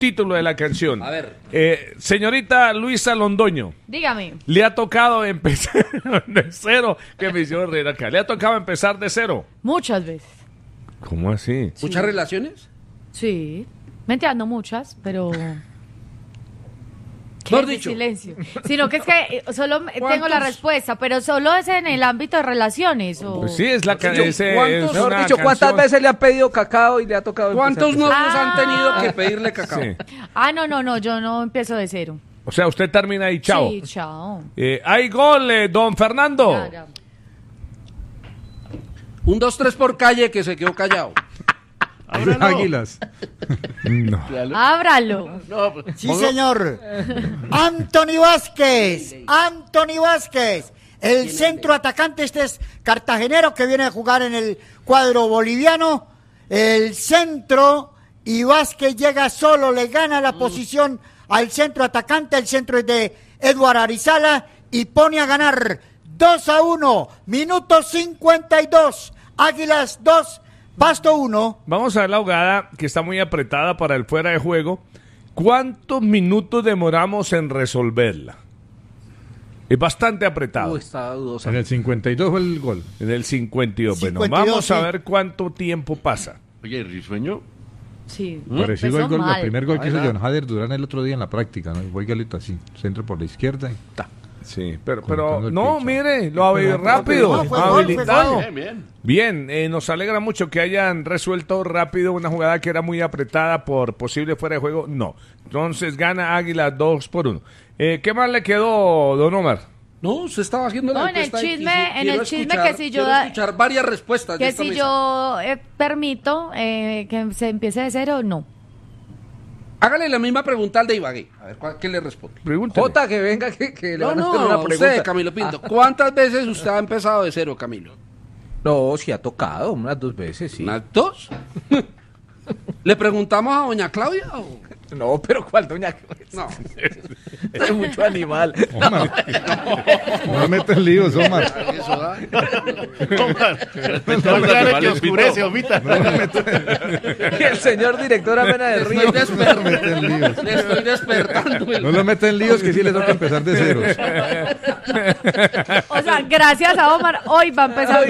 título de la canción. A ver. Señorita Luisa Londoño. Dígame. Le ha tocado empezar de cero. Que me hicieron reír acá. Le ha tocado empezar de cero. Muchas veces. ¿Cómo así? Sí. ¿Muchas relaciones? Sí. Mentira, no muchas, pero... Mejor ¿Qué dicho. silencio? Sino que es que solo tengo la respuesta, pero solo es en el ámbito de relaciones. O... Pues sí, es la Mejor dicho, canción. Mejor dicho, ¿cuántas veces le han pedido cacao y le ha tocado ¿Cuántos empezar? novios han tenido que pedirle cacao? Sí. No, yo no empiezo de cero. O sea, usted termina ahí, chao. Sí, chao. Hay gol, don Fernando. Ya. 1, 2, 3 por calle que se quedó callado. Águilas. No. Ábralo. No, pues, Sí, señor. Anthony Vázquez. El centro atacante, este es cartagenero que viene a jugar en el cuadro boliviano. El centro y Vázquez llega solo, le gana la posición al centro atacante. El centro es de Edward Arizala y pone a ganar 2-1. Minuto 52. Águilas 2. Pasto 1. Vamos a ver la jugada que está muy apretada para el fuera de juego. ¿Cuántos minutos demoramos en resolverla? Es bastante apretado. está dudosa. En el 52 fue el gol. En el 52. Bueno, 52, vamos a sí. ver cuánto tiempo pasa. Oye, Risueño. Sí. Parecido al Empezó gol, mal. el primer gol que hizo Ay, John Hader Durán el otro día en la práctica, ¿no? Fue igualito así, centro por la izquierda. Sí, pero Colocando el no, pincho. mire, lo rápido, No, fue gol, habilitado. fue Bien. Bien, nos alegra mucho que hayan resuelto rápido una jugada que era muy apretada por posible fuera de juego. No, entonces gana Águila 2-1. ¿Qué más le quedó, don Omar? No, usted estaba haciendo la No, en el encuesta y chisme- en quiero el chisme escuchar- que si yo quiero da- escuchar varias respuestas de Que esta si mesa. yo permito que se empiece de cero, no. Hágale la misma pregunta al de Ibagué. A ver, ¿qué le responde? Pregúntale. Jota, que venga, que le No, van a hacer una no, pregunta. usted, Camilo Pinto. ¿Cuántas veces usted ha empezado de cero, Camilo? No, sí ha tocado, unas 2 veces, sí. ¿Unas 2? ¿Le preguntamos a doña Claudia? No, pero ¿cuál, doña? No. Es mucho animal. Omar. No me metas líos, Omar. Eso da. No, claro que oscurece, Omita. Y el señor director apenas de río. No me metas líos. Le estoy despertando. No lo meten líos que sí le toca empezar de ceros. O sea, gracias a Omar, hoy va a empezar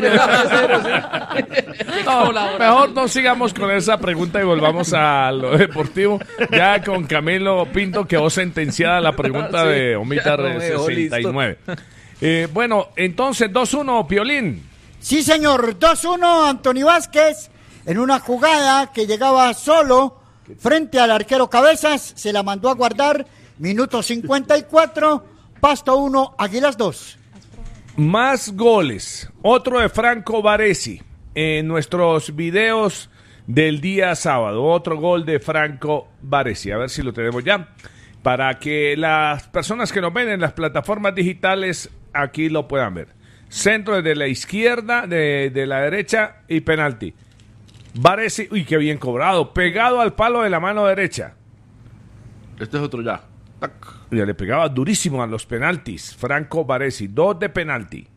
de cero. No, mejor no sigamos con esa pregunta y volvamos a lo deportivo. Ya con Camilo Pinto quedó sentenciada la pregunta Sí, de Omita ya no me dejó 69. Bueno, entonces 2-1, Piolín. Sí, señor. 2-1, Anthony Vázquez, en una jugada que llegaba solo frente al arquero Cabezas, se la mandó a guardar. Minuto 54, Pasto 1, Águilas 2. Más goles. Otro de Franco Baresi. En nuestros videos del día sábado. Otro gol de Franco Baresi. A ver si lo tenemos ya. Para que las personas que nos ven en las plataformas digitales aquí lo puedan ver. Centro desde la izquierda, de la derecha y penalti. Baresi, uy, qué bien cobrado. Pegado al palo de la mano derecha. Este es otro ya. Tac. Ya le pegaba durísimo a los penaltis. Franco Baresi, 2 de penalti.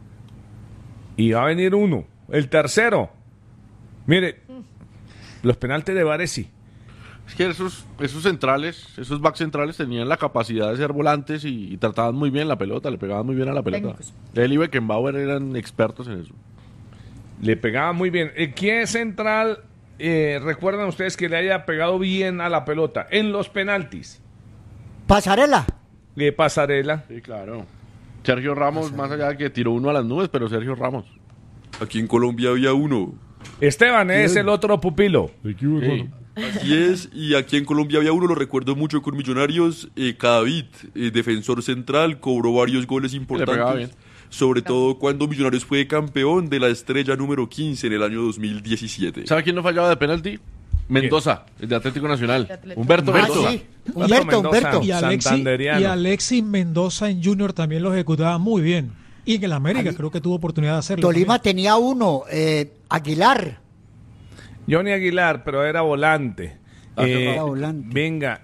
Y va a venir uno. El tercero. Mire, los penaltis de Baresi. Es que esos centrales, esos back centrales tenían la capacidad de ser volantes y trataban muy bien la pelota, le pegaban muy bien a la pelota. Técnicos. Él y Beckenbauer eran expertos en eso. Le pegaba muy bien. ¿Quién central recuerdan ustedes que le haya pegado bien a la pelota? En los penaltis. Pasarela. Pasarela. Sí, claro. Sergio Ramos, más allá de que tiró uno a las nubes, pero Sergio Ramos. Aquí en Colombia había uno. Esteban es el otro pupilo. Sí. Así es, y aquí en Colombia había uno, lo recuerdo mucho con Millonarios, Cadavid, defensor central, cobró varios goles pegaba bien. importantes. Sobre todo cuando Millonarios fue campeón de la estrella número 15 en el año 2017. ¿Sabe quién no fallaba de penalti? Mendoza, el de Atlético Nacional. Atlético. Humberto Ah, Mendoza. sí. Humberto. Y Santanderiano. Alexis Mendoza en Junior también lo ejecutaba muy bien. Y en el América creo que tuvo oportunidad de hacerlo. Tolima también. tenía uno, Aguilar. Johnny Aguilar, pero era volante. Era volante. Venga,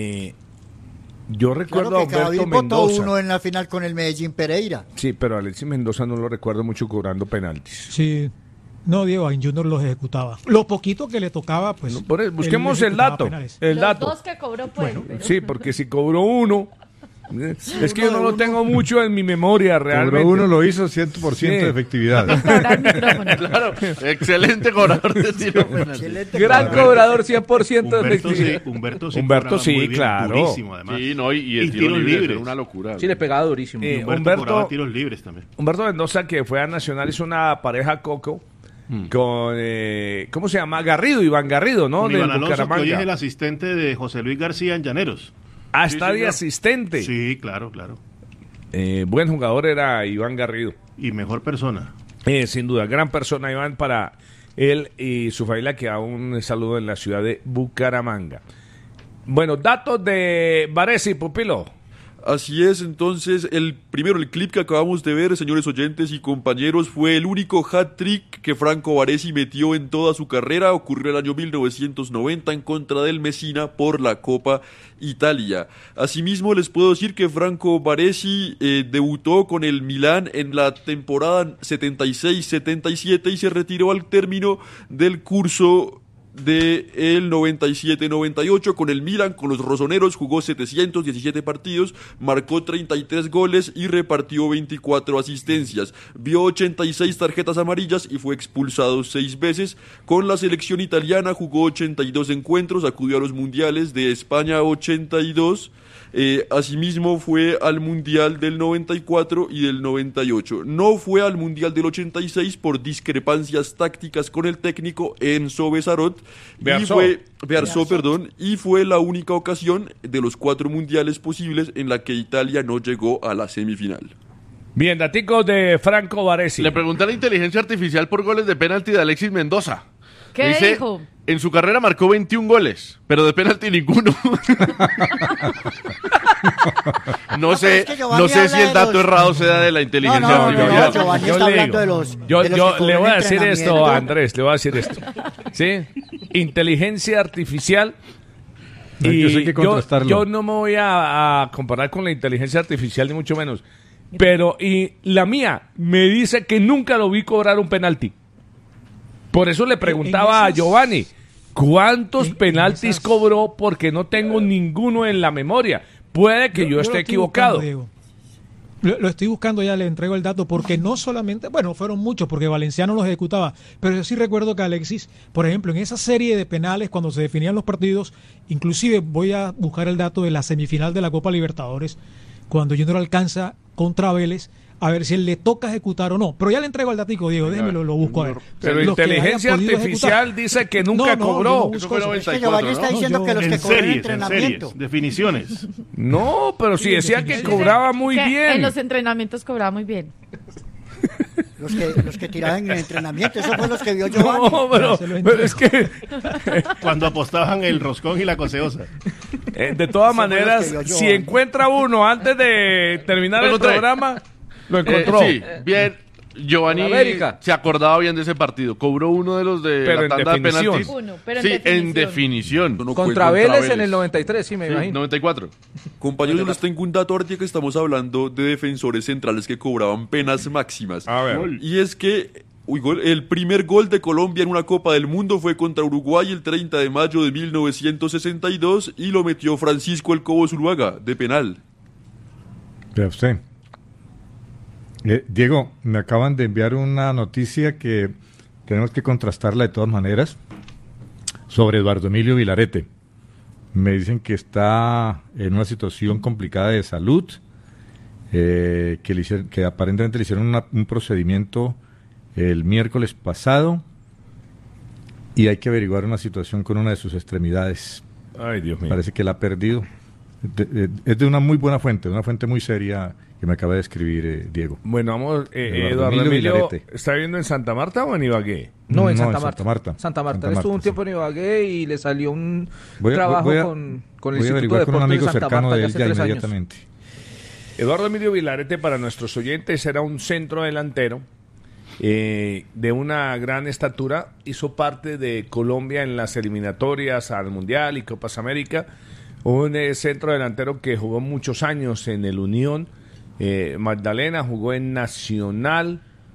yo recuerdo Claro a que Humberto David votó Mendoza. uno en la final con el Medellín Pereira. Sí, pero Alexis Mendoza no lo recuerdo mucho cobrando penaltis. Sí. No, Diego, en Junior los ejecutaba. Lo poquito que le tocaba, pues. No, busquemos él el ejecutaba dato. penales. El Los dato. dos que cobró, pues. pero- Sí, porque si cobró uno. Es que yo no lo tengo mucho en mi memoria realmente. Cobró uno, lo hizo 100% Sí. de efectividad. Ahora el micrófono. Claro, excelente cobrador de tiro penal. Excelente Gran jugador. cobrador, 100% de Humberto efectividad. sí, Humberto Humberto sí, muy bien, claro. durísimo además. Sí, no, y el Y tiro tiros libre libres. era una locura. Sí, le pegaba durísimo. Eh, Humberto cobraba Humberto- tiros libres también. Humberto Mendoza, que fue a Nacional, hizo una pareja Coco con, ¿cómo se llama? Garrido, Iván Garrido, ¿no? Con Del Iván Alonso, que hoy es el Bucaramanga. asistente de José Luis García en Llaneros. Ah, Sí, está de señor. asistente. Sí, claro, claro. Buen jugador era Iván Garrido. Y mejor persona. Sin duda, gran persona Iván para él y su familia, que aún saludo en la ciudad de Bucaramanga. Bueno, datos de Varesi, Pupilo. Así es, entonces, el clip que acabamos de ver, señores oyentes y compañeros, fue el único hat-trick que Franco Baresi metió en toda su carrera. Ocurrió el año 1990 en contra del Messina por la Copa Italia. Asimismo, les puedo decir que Franco Baresi debutó con el Milán en la temporada 76-77 y se retiró al término del curso de el 97-98 con el Milan, con los rosoneros, jugó 717 partidos, marcó 33 goles y repartió 24 asistencias. Vio 86 tarjetas amarillas y fue expulsado 6 veces. Con la selección italiana jugó 82 encuentros, acudió a los mundiales de España 82. Asimismo fue al Mundial del 94 y del 98. No fue al Mundial del 86 por discrepancias tácticas con el técnico Enzo Bearzot. Y fue la única ocasión de los 4 mundiales posibles en la que Italia no llegó a la semifinal. Bien, daticos de Franco Baresi. Le pregunté a la inteligencia artificial por goles de penalti de Alexis Mendoza. ¿Qué Dice, dijo? En su carrera marcó 21 goles, pero de penalti ninguno. No pero sé, es que Giovanni no sé habla si el de dato los- errado sea de la inteligencia No, artificial. Giovanni Yo está le hablando digo. de los Yo que le cobran voy a decir esto, entrenamiento. Andrés, le voy a decir esto. ¿Sí? Inteligencia artificial. No, Y yo sé que contrastarlo. yo no me voy a comparar con la inteligencia artificial, ni mucho menos. Pero, y la mía me dice que nunca lo vi cobrar un penalti. Por eso le preguntaba a Giovanni, ¿cuántos penaltis cobró? Porque no tengo ninguno en la memoria. Puede que yo lo esté estoy equivocado. buscando, Diego. Lo estoy buscando, ya le entrego el dato, porque no solamente, bueno, fueron muchos, porque Valenciano los ejecutaba, pero yo sí recuerdo que Alexis, por ejemplo, en esa serie de penales, cuando se definían los partidos, inclusive voy a buscar el dato de la semifinal de la Copa Libertadores, cuando Junior alcanza contra Vélez, a ver si él le toca ejecutar o no. Pero ya le entrego el datico, Diego, déjemelo, lo busco a ver. Pero Los que inteligencia hayan podido artificial ejecutar. dice que nunca No, cobró. yo no busco Eso fue eso. Es que Giovanni está ¿no? diciendo No, que los En que cobran series, entrenamiento. definiciones. No, pero si Sí, decía que definición. cobraba muy Que bien. En los entrenamientos cobraba muy bien. Los que tiraban en el entrenamiento, eso fue los que vio Giovanni. No, pero es que Cuando apostaban el roscón y la coseosa. de todas Eso fue maneras, los que vio si Giovanni. encuentra uno antes de terminar Lo el encontré. programa, lo encontró. Sí, bien. Giovanni Con América. se acordaba bien de ese partido. Cobró uno de los de Pero la en tanda de definición. penaltis. Uno, pero en sí, definición. en definición. No fue Contra Vélez en el 93, sí, me Sí, imagino. 94. Compañeros, yo les tengo un dato ahorita que estamos hablando de defensores centrales que cobraban penas máximas. A ver. Y es que el primer gol de Colombia en una Copa del Mundo fue contra Uruguay el 30 de mayo de 1962 y lo metió Francisco El Cobo Zuluaga de penal. Vea usted. Diego, me acaban de enviar una noticia que tenemos que contrastarla de todas maneras sobre Eduardo Emilio Vilarete. Me dicen que está en una situación complicada de salud, que aparentemente le hicieron un procedimiento el miércoles pasado y hay que averiguar una situación con una de sus extremidades. Ay, Dios mío. Parece que la ha perdido. Es de una muy buena fuente, una fuente muy seria que me acaba de escribir Diego. Bueno, vamos, Eduardo Eduardo Emilio Emilio, Vilarete. ¿está viviendo en Santa Marta o en Ibagué? No, en No, Santa en Marta. Santa Marta. Santa Marta. Santa Él estuvo Marta, un tiempo en Ibagué y le salió un Voy a- trabajo voy a- con el Voy a Instituto de averiguar con un Deportes amigo de Santa cercano Marta de que él hace ya 3 años. inmediatamente. Eduardo Emilio Vilarete, para nuestros oyentes, era un centro delantero de una gran estatura. Hizo parte de Colombia en las eliminatorias al Mundial y Copas América. Un centro delantero que jugó muchos años en el Unión Magdalena, jugó en Nacional,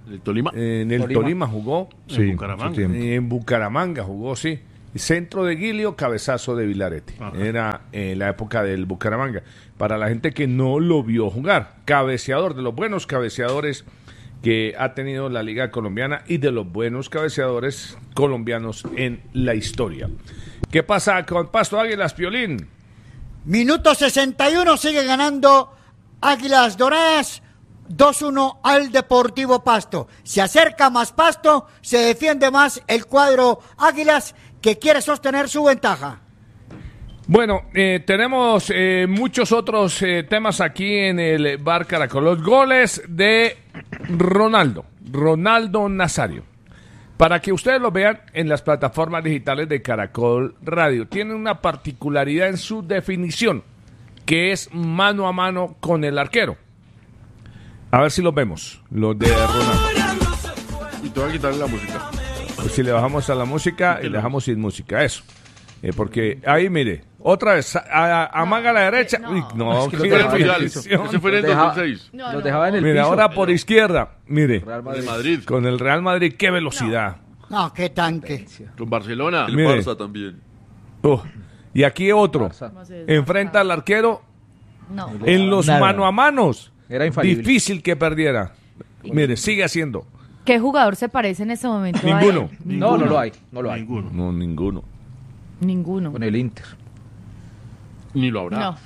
¿El Tolima? En el Tolima jugó. Sí, Bucaramanga. mucho tiempo. En Bucaramanga jugó, sí. Centro de Guilio, cabezazo de Vilarete. Ajá. Era la época del Bucaramanga. Para la gente que no lo vio jugar, cabeceador, de los buenos cabeceadores que ha tenido la Liga Colombiana y de los buenos cabeceadores colombianos en la historia. ¿Qué pasa con Pasto Águilas, Piolín? Minuto 61, sigue ganando Águilas Doradas 2-1 al Deportivo Pasto. Se acerca más Pasto, se defiende más el cuadro Águilas que quiere sostener su ventaja. Bueno, tenemos muchos otros temas aquí en el Bar Caracol. Los goles de Ronaldo Nazario. Para que ustedes lo vean en las plataformas digitales de Caracol Radio. Tiene una particularidad en su definición, que es mano a mano con el arquero. A ver si los vemos, los de Ronaldo. Y te voy a quitarle la música. Pues si le bajamos a la música y le dejamos sin música, eso. Porque ahí, mire, otra vez, amaga a la derecha. No. Uy, no, Ese qué fue en el Mundial. definición. Ese fue en el Deja- 2006. Los dejaba en el Mire, piso. ahora por izquierda, mire, Real De Madrid. Madrid. con el Real Madrid, qué velocidad. No, qué tanque. Con Barcelona. El Mire. Barça también. Y aquí otro, Barça. enfrenta al arquero No. en los Nada. mano a manos. Era infalible. Difícil que perdiera. Mire, sigue haciendo. ¿Qué jugador se parece en este momento a él? Ninguno. No, no lo hay. No lo hay. Ninguno. No, ninguno. Ninguno. Con el Inter. Ni lo habrá. No.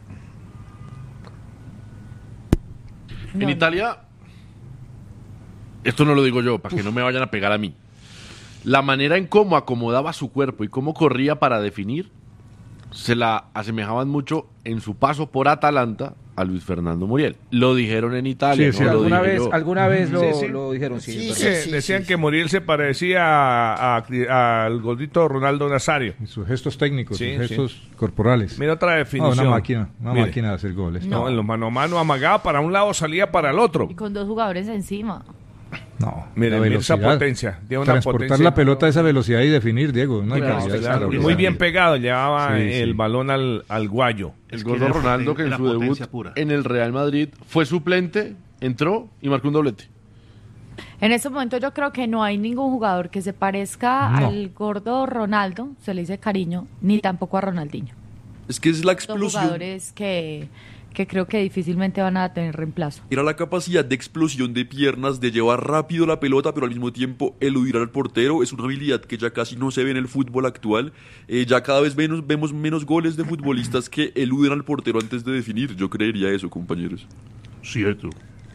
En No. Italia, esto no lo digo yo, para que no me vayan a pegar a mí. La manera en cómo acomodaba su cuerpo y cómo corría para definir, se la asemejaban mucho en su paso por Atalanta a Luis Fernando Muriel. Lo dijeron en Italia, Sí, no sí, lo dije yo. Alguna vez Sí, sí. lo dijeron, sí. Sí, es sí, verdad. sí. Decían que Muriel se parecía al gordito Ronaldo Nazario. Y sus gestos técnicos, Sí, sus gestos corporales. Mira otra No, definición. una Mire. máquina de hacer goles. No, en los mano a mano amagaba para un lado, salía para el otro. Y con dos jugadores encima. No, Mire, la mira esa velocidad. potencia. Tiene una Transportar potencia. la pelota a esa velocidad y definir, Diego. Una Claro, calidad claro, extraordinaria. muy bien pegado, llevaba Sí, el sí. balón al guayo. El Es gordo que era Ronaldo, que en era su debut potencia pura. en el Real Madrid fue suplente, entró y marcó un doblete. En este momento yo creo que no hay ningún jugador que se parezca No. al gordo Ronaldo, se le dice cariño, ni tampoco a Ronaldinho. Es que es la Son explosión. jugadores que creo que difícilmente van a tener reemplazo. Era la capacidad de explosión de piernas, de llevar rápido la pelota, pero al mismo tiempo eludir al portero. Es una habilidad que ya casi no se ve en el fútbol actual. Ya cada vez vemos menos goles de futbolistas que eluden al portero antes de definir. Yo creería eso, compañeros. Cierto.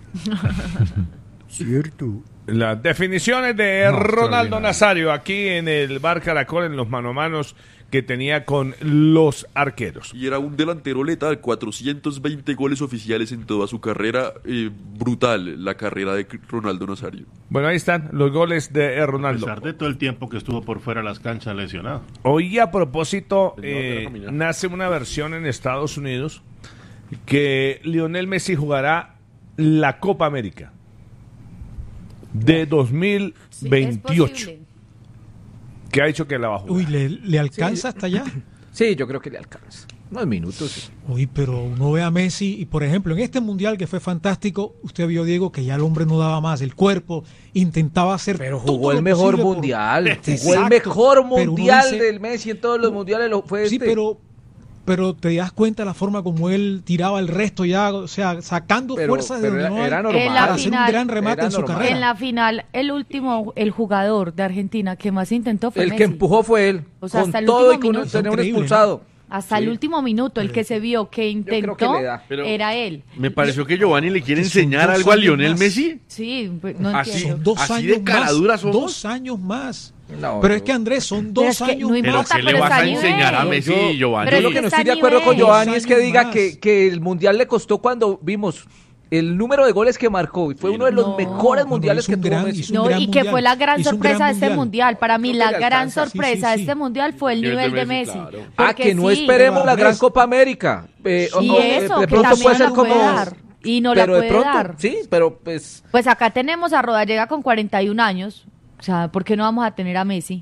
Cierto. Las definiciones de No, Ronaldo extraordinario. Nazario aquí en el Bar Caracol, en los mano a manos que tenía con los arqueros. Y era un delantero letal, 420 goles oficiales en toda su carrera. Brutal la carrera de Ronaldo Nazario. Bueno, ahí están los goles de A Ronaldo. pesar de todo el tiempo que estuvo por fuera de las canchas lesionado. Hoy a propósito, No, deja caminar. nace una versión en Estados Unidos que Lionel Messi jugará la Copa América de 2028. Sí, es posible. Que ha dicho que la va a jugar. Uy, ¿le alcanza hasta allá? Sí, yo creo que le alcanza. Unos minutos. Sí. Uy, pero uno ve a Messi y, por ejemplo, en este mundial que fue fantástico, usted vio, Diego, que ya el hombre no daba más. El cuerpo intentaba hacer Pero todo jugó lo el mejor posible por- mundial. Jugó el Exacto. mejor Pero uno mundial dice- del Messi en todos los mundiales. Fue Sí, este. pero te das cuenta la forma como él tiraba el resto ya, o sea, sacando fuerzas de pero donde no hay era normal. En la para hacer un final- gran remate Era en su normal. carrera. En la final, el jugador de Argentina que más intentó fue El Messi. que empujó fue él. O sea, con hasta el todo y último con minuto. tener un Increíble, expulsado. Hasta el último minuto, el que se vio que creo que intentó le da. Pero- era él. Me pareció que Giovanni le quiere Que son enseñar 2 algo a años Lionel más. Messi. Sí, pues, no Así- entiendo. Son 2 ¿Así años de caradura más. somos? 2 años más. No, Pero es que, Andrés, son Pero 2 es que años no Pero importa, ¿qué pero le vas está a a nivel. enseñar a Messi, Pero Giovanni? es Yo lo que que no está estoy de a acuerdo con nivel. Giovanni es que 2 diga años que el mundial le costó cuando vimos el número de goles que marcó y fue uno de los No. mejores No, mundiales hizo que un tuvo gran- Messi. hizo un No, gran y que mundial. fue la gran Hizo un sorpresa gran de este mundial. Para mí, Creo que la le gran alcanza. sorpresa de Sí. este mundial fue el Nivel nivel de de Messi, Messi. claro. Porque Que no sí, esperemos la Andrés. gran Copa América. Y eso, de que pronto también puede no ser la puede como. dar. Y no la pero de puede pronto, dar. sí, pero pues. Pues acá tenemos a Rodallega con 41 años. O sea, ¿por qué no vamos a tener a Messi?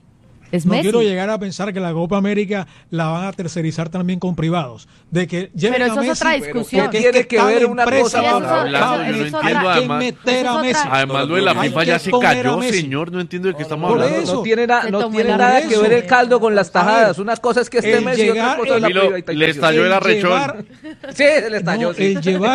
Es No Messi. quiero llegar a pensar que la Copa América la van a tercerizar también con privados. De que lleven Pero eso a es Messi, otra discusión. ¿qué tiene que cada ver una empresa cosa con con otra? la Hablando, Eso yo no es entiendo, otra- hay que además. meter eso a es Messi. otra- Además, lo de la Hay FIFA que ya se poner a cayó, Messi. señor. No entiendo de qué estamos Por hablando. eso. No tiene, Se no tomó tiene el nada arrezo. que ver el caldo con las tajadas. Una cosa es que esté el Messi y otra llegar- cosa es la Camilo, privatización. le estalló el arrechón. Sí, se le estalló. No, sí.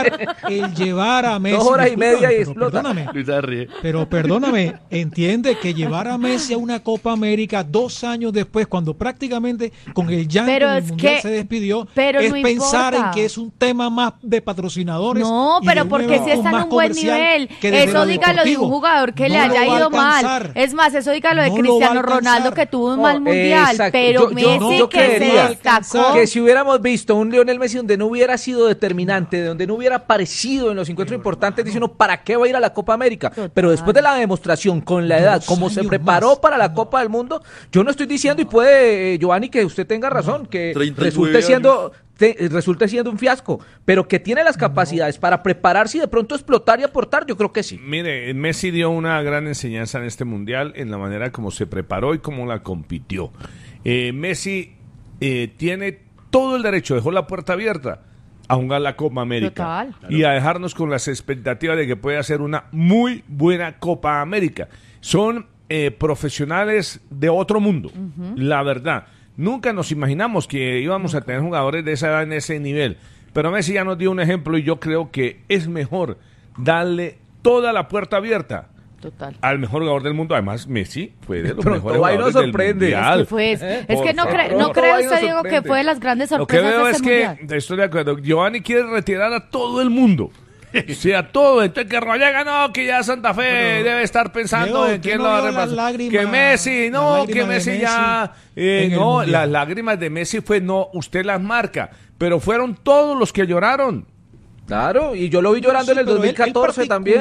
el llevar a Messi. 2 horas y media y pero explota. Perdóname, Luisa ríe. pero perdóname, entiende que llevar a Messi a una Copa América 2 años después, cuando prácticamente con el llanto Pero en el es Mundial que- se despidió, pero es no pensar importa. en que es un tema más de patrocinadores. No, y pero de un porque evento si está en más un buen comercial nivel. que desde Eso lo dígalo de un deportivo. jugador que No le lo haya va a ido mal. alcanzar. Es más, eso dígalo de No lo va a Cristiano alcanzar. Ronaldo que tuvo un No, mal mundial. exacto. Pero Messi yo que se creería destacó. que si hubiéramos visto un Lionel Messi donde no hubiera sido determinante, donde no hubiera aparecido en los encuentros importantes, dice uno, ¿para qué va a ir a la Copa América? Pero después de la demostración con la edad, 2 como se años preparó más. para la Copa del Mundo, yo no estoy diciendo, y puede, Giovanni, que usted tenga razón, que 39 resulte siendo un fiasco, pero que tiene las capacidades para prepararse y de pronto explotar y aportar, yo creo que sí. Mire, Messi dio una gran enseñanza en este mundial en la manera como se preparó y cómo la compitió. Messi tiene todo el derecho, dejó la puerta abierta a jugar la Copa América. Total. Y a dejarnos con las expectativas de que puede hacer una muy buena Copa América. Son profesionales de otro mundo, la verdad. Nunca nos imaginamos que íbamos a tener jugadores de esa edad en ese nivel. Pero Messi ya nos dio un ejemplo y yo creo que es mejor darle toda la puerta abierta Total. al mejor jugador del mundo. Además, Messi fue de los Pronto mejores va y nos jugadores del sorprende. mundial. Es que, fue, es Por que no, favor. no cree Ahí nos usted, Diego, que sorprende. fue de las grandes Lo que sorpresas veo de es este mundial. que, estoy de acuerdo, Giovanni quiere retirar a todo el mundo. O sea, todo. Entonces que Rolega no, que ya Santa Fe Pero, debe estar pensando Diego, en ¿usted quién no lo va a vio las reemplazar. lágrimas- Que Messi, las no, que lágrimas de Messi Messi ya... en el no, mundial? las lágrimas de Messi fue, no, usted las marca. Pero fueron todos los que lloraron. Claro, y yo lo vi llorando en el pero 2014 también.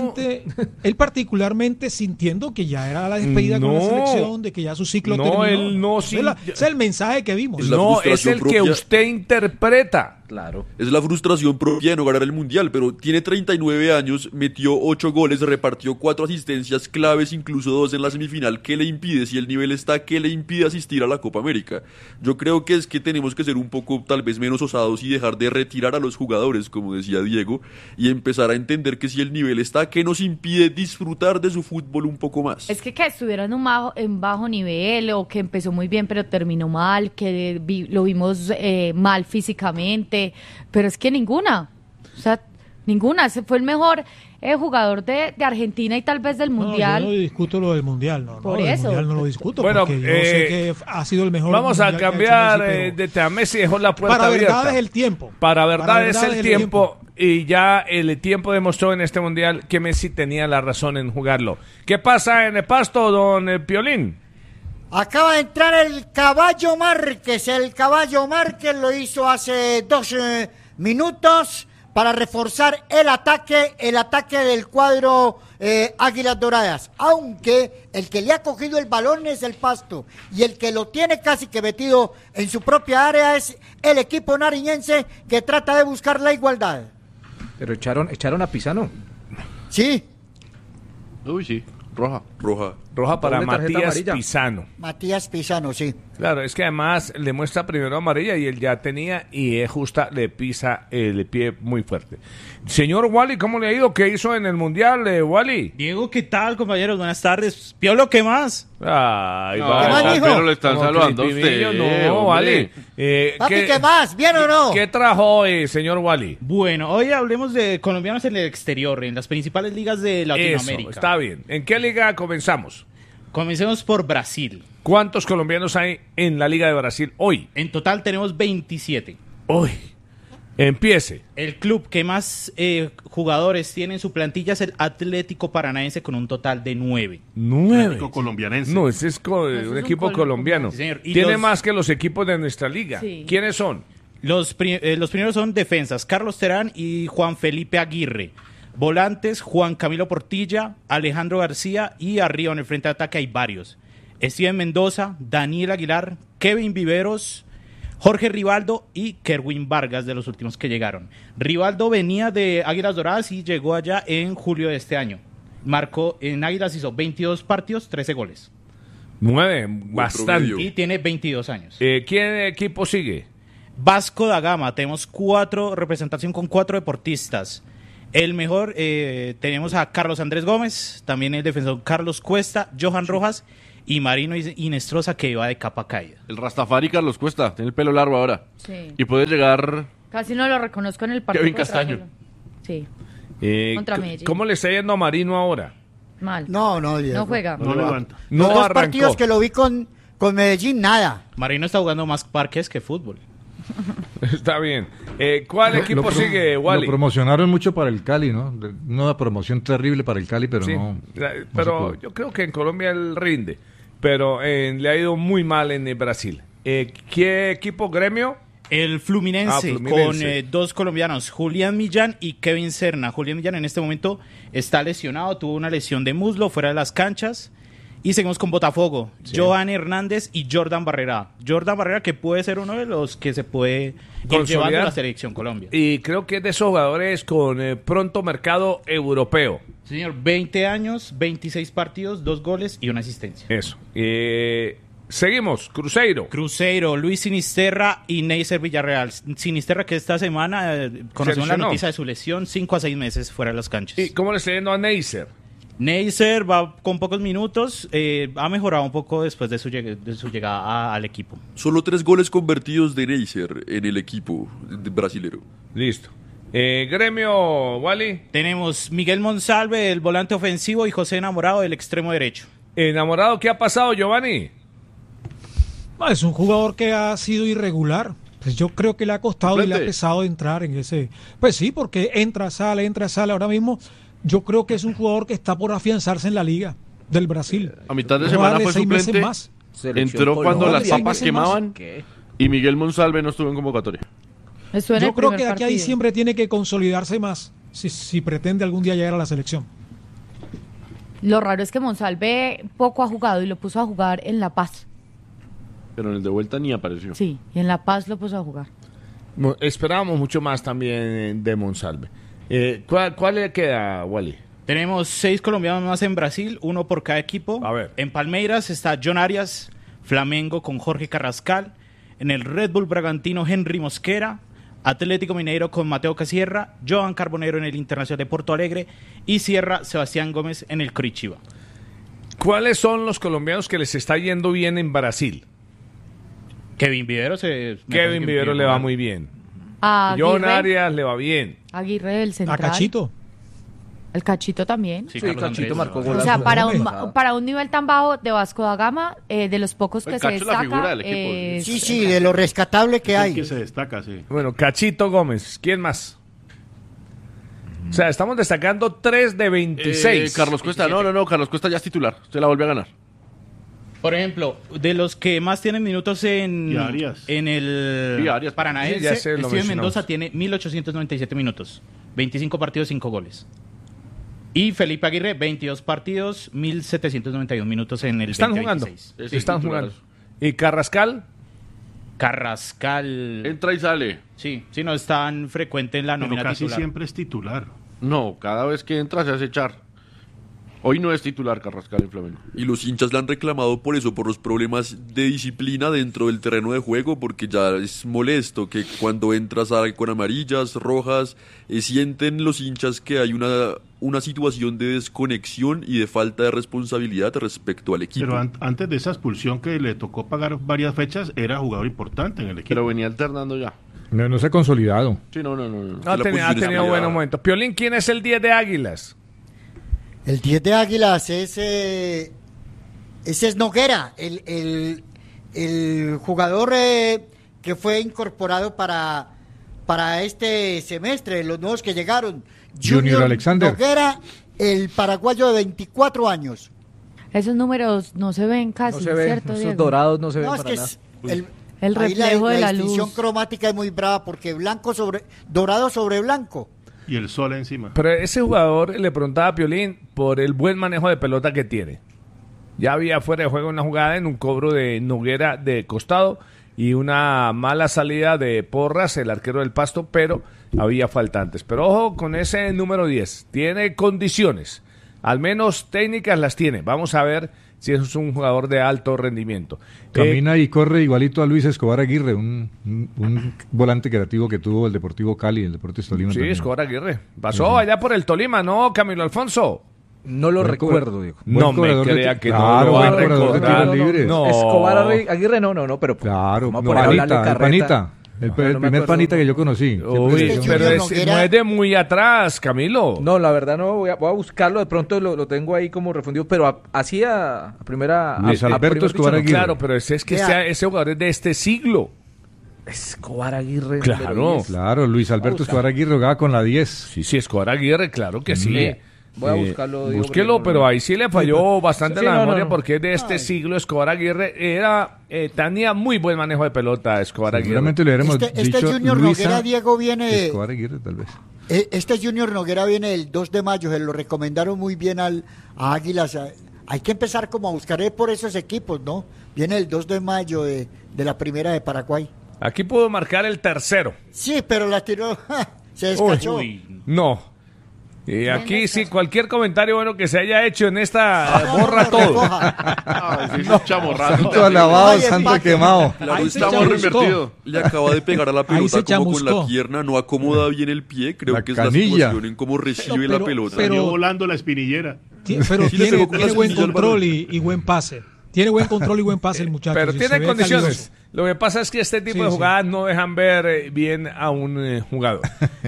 Él particularmente sintiendo que ya era la despedida con la No. selección, de que ya su ciclo No, terminó. él no Ese es ese es el mensaje que vimos. Es la No, es frustración el propia. que usted interpreta. Claro. Es la frustración propia de no ganar el Mundial, pero tiene 39 años, metió 8 goles, repartió 4 asistencias claves, incluso 2 en la semifinal. ¿Qué le impide? Si el nivel está, ¿qué le impide asistir a la Copa América? Yo creo que es que tenemos que ser un poco tal vez menos osados y dejar de retirar a los jugadores, como decía Diego, y empezar a entender que si el nivel está, ¿qué nos impide disfrutar de su fútbol un poco más? Es que estuvieron en bajo nivel o que empezó muy bien pero terminó mal, que lo vimos mal físicamente, pero es que ninguna, o sea, ninguna. Se fue el mejor jugador de Argentina y tal vez del Mundial. No, yo no discuto lo del Mundial, no. Por Del eso. Mundial no lo discuto, Bueno, porque yo sé que ha sido el mejor Vamos a Mundial que ha hecho cambiar Messi, pero de tema. Messi dejó la puerta para abierta. verdad es el tiempo. Para verdad es el tiempo. Y ya el tiempo demostró en este mundial que Messi tenía la razón en jugarlo. ¿Qué pasa en el Pasto, don Piolín? Acaba de entrar el Caballo Márquez. El Caballo Márquez lo hizo hace 2 minutos para reforzar el ataque del cuadro Águilas Doradas. Aunque el que le ha cogido el balón es el Pasto y el que lo tiene casi que metido en su propia área es el equipo nariñense, que trata de buscar la igualdad. Pero echaron a Pisano. Sí, Uy, sí, roja. Roja para Doble tarjeta Matías amarilla. Pisano. Matías Pisano, sí. Claro, es que además le muestra primero amarilla y él ya tenía y es justa, le pisa el pie muy fuerte. Señor Wally, ¿cómo le ha ido? ¿Qué hizo en el Mundial, Wally? Diego, ¿qué tal, compañeros? Buenas tardes. Piolo, ¿qué más? Ay, No, vale. más dijo? pero le están Como saludando a Crespimillo, usted. no, hombre. Wally. Papi, ¿qué más? ¿Bien o no? ¿Qué trajo hoy, señor Wally? Bueno, hoy hablemos de colombianos en el exterior, en las principales ligas de Latinoamérica. Eso, está bien. ¿En qué liga comenzamos? Comencemos por Brasil. ¿Cuántos colombianos hay en la Liga de Brasil hoy? En total tenemos 27. Hoy. Empiece. El club que más jugadores tiene en su plantilla es el Atlético Paranaense, con un total de 9. 9. Atlético colombianense. No, ese es es un un equipo colombiano. Sí, señor. Y Tiene los- más que los equipos de nuestra liga. Sí. ¿Quiénes son? Los primeros son defensas, Carlos Terán y Juan Felipe Aguirre. Volantes, Juan Camilo Portilla, Alejandro García, y arriba en el frente de ataque hay varios. Steven Mendoza, Daniel Aguilar, Kevin Viveros, Jorge Rivaldo y Kerwin Vargas, de los últimos que llegaron. Rivaldo venía de Águilas Doradas y llegó allá en julio de este año. Marcó en Águilas, hizo 22 partidos, 13 goles. 9, bastante. promedio. Y tiene 22 años. ¿Qué equipo sigue? Vasco da Gama, tenemos representación con 4 deportistas. El mejor, tenemos a Carlos Andrés Gómez, también el defensor Carlos Cuesta, Johan Rojas y Marino Inestrosa, que va de capa caída. El Rastafari Carlos Cuesta, tiene el pelo largo ahora. Sí. Y puede llegar... Casi no lo reconozco en el partido. Kevin contra Castaño. Águila. Sí, Contra Medellín. ¿Cómo le está yendo a Marino ahora? mal. No, Diego. No juega. No levanta. No Los dos arrancó. partidos que lo vi con Medellín, nada. Marino está jugando más parques que fútbol. Está bien. ¿Cuál equipo sigue, Wally? Lo promocionaron mucho para el Cali, ¿no? Una promoción terrible para el Cali, pero Sí, no. pero no se pudo. yo creo que en Colombia él rinde, pero le ha ido muy mal en Brasil. ¿Qué equipo, Gremio? El Fluminense, Fluminense. con 2 colombianos, Julián Millán y Kevin Serna. Julián Millán en este momento está lesionado, tuvo una lesión de muslo fuera de las canchas. Y seguimos con Botafogo, Johan Hernández y Jordan Barrera. Jordan Barrera, que puede ser uno de los que se puede ir Consolidar. llevando a la selección Colombia. Y creo que es de esos jugadores con pronto mercado europeo. Señor, 20 años, 26 partidos, 2 goles y una asistencia. Eso. Seguimos, Cruzeiro. Luis Sinisterra y Neisser Villarreal. Sinisterra, que esta semana conocemos la lesionó. noticia de su lesión, 5 a 6 meses fuera de las canchas. ¿Y cómo le está yendo a Neisser? Neisser va con pocos minutos, ha mejorado un poco después de su llegada al equipo. Solo 3 goles convertidos de Neisser en el equipo brasilero. Listo. Gremio, Wally. Tenemos Miguel Monsalve, el volante ofensivo, y José Enamorado, del extremo derecho. Enamorado, ¿qué ha pasado, Giovanni? No, es un jugador que ha sido irregular. Pues yo creo que le ha costado y le ha Suplente. pesado entrar en ese. Pues sí, porque entra, sale. Ahora mismo yo creo que es un jugador que está por afianzarse en la liga del Brasil. A mitad de Vamos a semana darle fue 6 meses suplente. más. Entró cuando Colombia. las papas 6 meses quemaban y Miguel Monsalve no estuvo en convocatoria. Estuvo en Yo el creo primer que de aquí a partido. diciembre tiene que consolidarse más si pretende algún día llegar a la selección. Lo raro es que Monsalve poco ha jugado y lo puso a jugar en La Paz. Pero en el de vuelta ni apareció. Sí, y en La Paz lo puso a jugar. Esperábamos mucho más también de Monsalve. ¿Cuál le queda, Wally? Tenemos 6 colombianos más en Brasil, 1 por cada equipo. A ver. En Palmeiras está John Arias, Flamengo con Jorge Carrascal. En el Red Bull Bragantino, Henry Mosquera. Atlético Mineiro con Mateo Casierra. Johan Carbonero en el Internacional de Porto Alegre. Y cierra Sebastián Gómez en el Curitiba. ¿Cuáles son los colombianos que les está yendo bien en Brasil? Kevin Vivero Kevin Vivero le va muy bien. A John Aguirre, Arias le va bien. Aguirre del Central. A Cachito. El Cachito también. Sí, Sí, Carlos Cachito Andrés. marcó O golazo. sea, Hombre. para un nivel tan bajo de Vasco da Gama, de los pocos que El se Cacho es la figura destaca. del equipo. Sí, de lo rescatable que Es el hay. que se destaca, sí. Bueno, Cachito Gómez. ¿Quién más? O sea, estamos destacando 3 de 26. Carlos Cuesta, no, Carlos Cuesta ya es titular. Usted la vuelve a ganar. Por ejemplo, de los que más tienen minutos Y Arias. en el Y Arias. Paranaense, Sí, ya se lo Steven mencionamos. Mendoza tiene 1.897 minutos, 25 partidos, 5 goles. Y Felipe Aguirre, 22 partidos, 1.791 minutos en el Están 2026. jugando. Sí, Están titular. jugando. ¿Y Carrascal? Carrascal, Entra y sale. sí, no es tan frecuente en la Pero nómina casi titular. siempre es titular. No, cada vez que entra se hace echar. Hoy no es titular Carrascal en Flamengo. Y los hinchas le han reclamado por eso, por los problemas de disciplina dentro del terreno de juego, porque ya es molesto que cuando entras con amarillas, rojas, sienten los hinchas que hay una situación de desconexión y de falta de responsabilidad respecto al equipo. Pero antes de esa expulsión que le tocó pagar varias fechas, era jugador importante en el equipo. Pero venía alternando ya. No se ha consolidado. Sí, no. Ha la tenido posición es buenos peleada. momentos. Piolín, ¿quién es el 10 de Águilas? El 10 de Águilas ese es Noguera, el jugador que fue incorporado para este semestre, los nuevos que llegaron. Junior Alexander. Noguera, el paraguayo de 24 años. Esos números no se ven casi, No se ven, ¿cierto, esos Diego? dorados no se ven No, es para que nada. es El ahí reflejo de la distinción luz. cromática es muy brava porque dorado sobre blanco. Y el sol encima. Pero ese jugador le preguntaba a Piolín por el buen manejo de pelota que tiene. Ya había fuera de juego una jugada en un cobro de Noguera de costado y una mala salida de Porras, el arquero del Pasto, pero había faltantes. Pero ojo con ese número 10. Tiene condiciones. Al menos técnicas las tiene. Vamos a ver sí es un jugador de alto rendimiento. Camina y corre igualito a Luis Escobar Aguirre, un volante creativo que tuvo el Deportivo Cali, el Deportes Tolima. Sí, también. Escobar Aguirre. Pasó allá por el Tolima, ¿no, Camilo Alfonso? No lo Buen recuerdo, Diego. No me corredor de crea ti- que claro, no lo va a buen corredor de recordar. tiros libres. No. Escobar Aguirre, no, pero Claro, vamos a no, poner a hablarle Panita, el carreta. Panita. El No me primer acuerdo. Panita que yo conocí. Uy, Este pero Junior no Noguera- es de muy atrás, Camilo. No, la verdad no, voy a buscarlo, de pronto lo tengo ahí como refundido, pero así a primera... Luis a Alberto primera Escobar vista, no. Aguirre. Claro, pero es que Vea. ese jugador es de este siglo. Escobar Aguirre. Claro. número 10. Claro, Luis Alberto Escobar Aguirre jugaba con la 10. Sí, Escobar Aguirre, claro que sí. Voy a buscarlo, Diego, Búsquelo, porque no- pero ahí sí le falló bastante Sí, la no, memoria no. porque es de este siglo. Escobar Aguirre tenía muy buen manejo de pelota, Escobar Aguirre. Seguramente le hubiéramos Este dicho Junior Luisa Noguera, Diego, viene... Escobar Aguirre, tal vez. Este Junior Noguera viene el 2 de mayo, se lo recomendaron muy bien a Águilas. Hay que empezar como a buscar por esos equipos, ¿no? Viene el 2 de mayo de la primera de Paraguay. Aquí pudo marcar el tercero. Sí, pero la tiró, se descachó. No. Y aquí sí, cualquier comentario bueno que se haya hecho en esta borra todo. Ay, sí, chamorrado. Santo alabado, Ay, santo empate. quemado. Claro, Ahí se estamos chamuscó. reinvertido. Le acaba de pegar a la Ahí se pelota como con la chamuscó. pierna, no acomoda bien el pie. Creo La que es canilla. la situación en cómo recibe la pelota. Salió volando la espinillera. Pero Sí le tiene pegó con la buen espinilla al control balón. y buen pase. Tiene buen control y buen pase el muchacho. Pero sí, tiene se ve condiciones. calidoso. Lo que pasa es que este tipo Sí, de sí. jugadas no dejan ver bien a un jugador.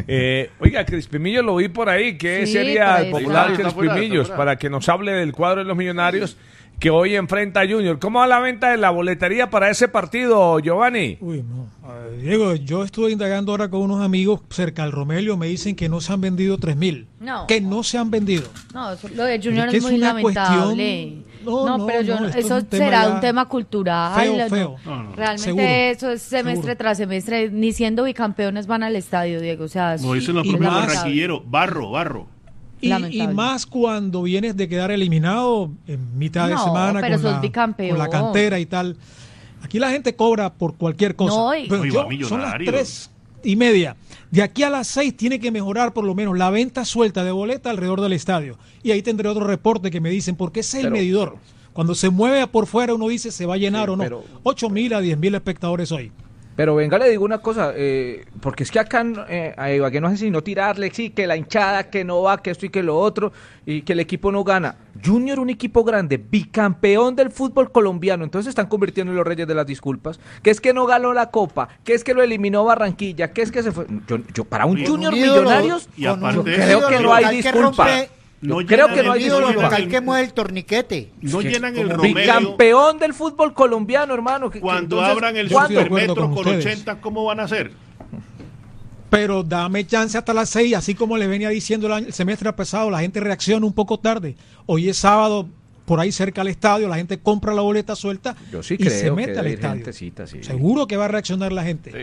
Oiga, Crispimillo lo vi por ahí. ¿Qué Sí, sería por el ahí popular está. Crispimillos? Está fuera. Para que nos hable del cuadro de los Millonarios que hoy enfrenta a Junior. ¿Cómo va la venta de la boletería para ese partido, Giovanni? Uy, no. Diego, yo estuve indagando ahora con unos amigos cerca del Romelio. Me dicen que no se han vendido 3.000. No. Que no se han vendido. No, lo de Junior Es que es muy es una lamentable. cuestión- No, pero no, esto es eso un tema será ya un tema cultural. feo, ¿no? feo. Realmente Seguro, eso es semestre seguro. tras semestre. Ni siendo bicampeones van al estadio, Diego. O sea, Como dicen los Y propios más- barranquilleros, barro. Y Lamentable. más cuando vienes de quedar eliminado en mitad de No, semana pero con sos la, bicampeón. con la cantera y tal. Aquí la gente cobra por cualquier cosa. No, y- Pero Oye, yo, va millonario. son las 3:30. De aquí a las 6 tiene que mejorar por lo menos la venta suelta de boleta alrededor del estadio. Y ahí tendré otro reporte que me dicen, porque ese es el medidor. Cuando se mueve por fuera uno dice se va a llenar o no. pero- 8.000 a 10.000 espectadores hoy. Pero venga, le digo una cosa, porque es que acá a Ibagué no sé si no tirarle, sí, que la hinchada, que no va, que esto y que lo otro, y que el equipo no gana. Junior, un equipo grande, bicampeón del fútbol colombiano, entonces se están convirtiendo en los reyes de las disculpas. Que es que no ganó la Copa, que es que lo eliminó Barranquilla, que es que se fue. Yo para un Con Junior un ídolo, Millonarios, y con un aparte yo de creo eso, que el no hay local que disculpa. rompe- No Yo creo llenan que no el hay El ídolo Junior, local que mueve el torniquete. No llenan el como Romeo. Bicampeón del fútbol colombiano, hermano. Cuando Entonces, abran el yo estoy de acuerdo supermetro con con ustedes. 80, ¿cómo van a hacer? Pero dame chance hasta las 6, así como le venía diciendo el semestre pasado, la gente reacciona un poco tarde. Hoy es sábado, por ahí cerca al estadio, la gente compra la boleta suelta Yo sí y creo se mete que al debe ir estadio. gentecita, sí. Seguro que va a reaccionar la gente.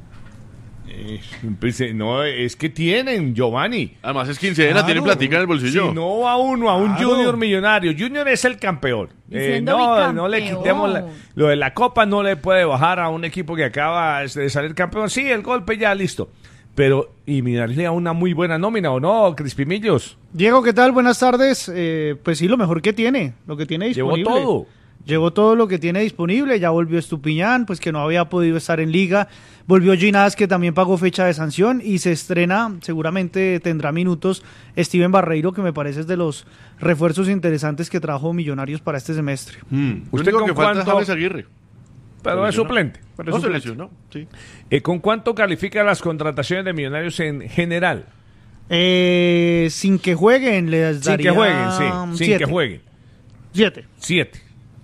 Pues, no, es que tienen, Giovanni. Además es quincena, Claro. tienen platica en el bolsillo. Si no va uno a un Claro. Junior millonario, Junior es el campeón. Y siendo No le bicampeón. quitemos lo de la copa, no le puede bajar a un equipo que acaba de salir campeón. Sí, el golpe ya listo. Pero, y Millonarios le da una muy buena nómina, ¿o no, Crispimillos? Diego, ¿qué tal? Buenas tardes. Pues sí, lo mejor que tiene, lo que tiene Llevó disponible. todo. Llevó todo lo que tiene disponible, ya volvió Estupiñán, pues que no había podido estar en liga, volvió Ginás, que también pagó fecha de sanción, y se estrena, seguramente tendrá minutos, Steven Barreiro, que me parece es de los refuerzos interesantes que trajo Millonarios para este semestre. Lo ¿Usted único con que falta es cuánto- James Aguirre. Pero es lesionó. suplente. No se lesionó, sí. ¿Con cuánto califica las contrataciones de Millonarios en general? Sin que jueguen, les Sin daría que jueguen, sí. Sin 7. que jueguen. 7. 7.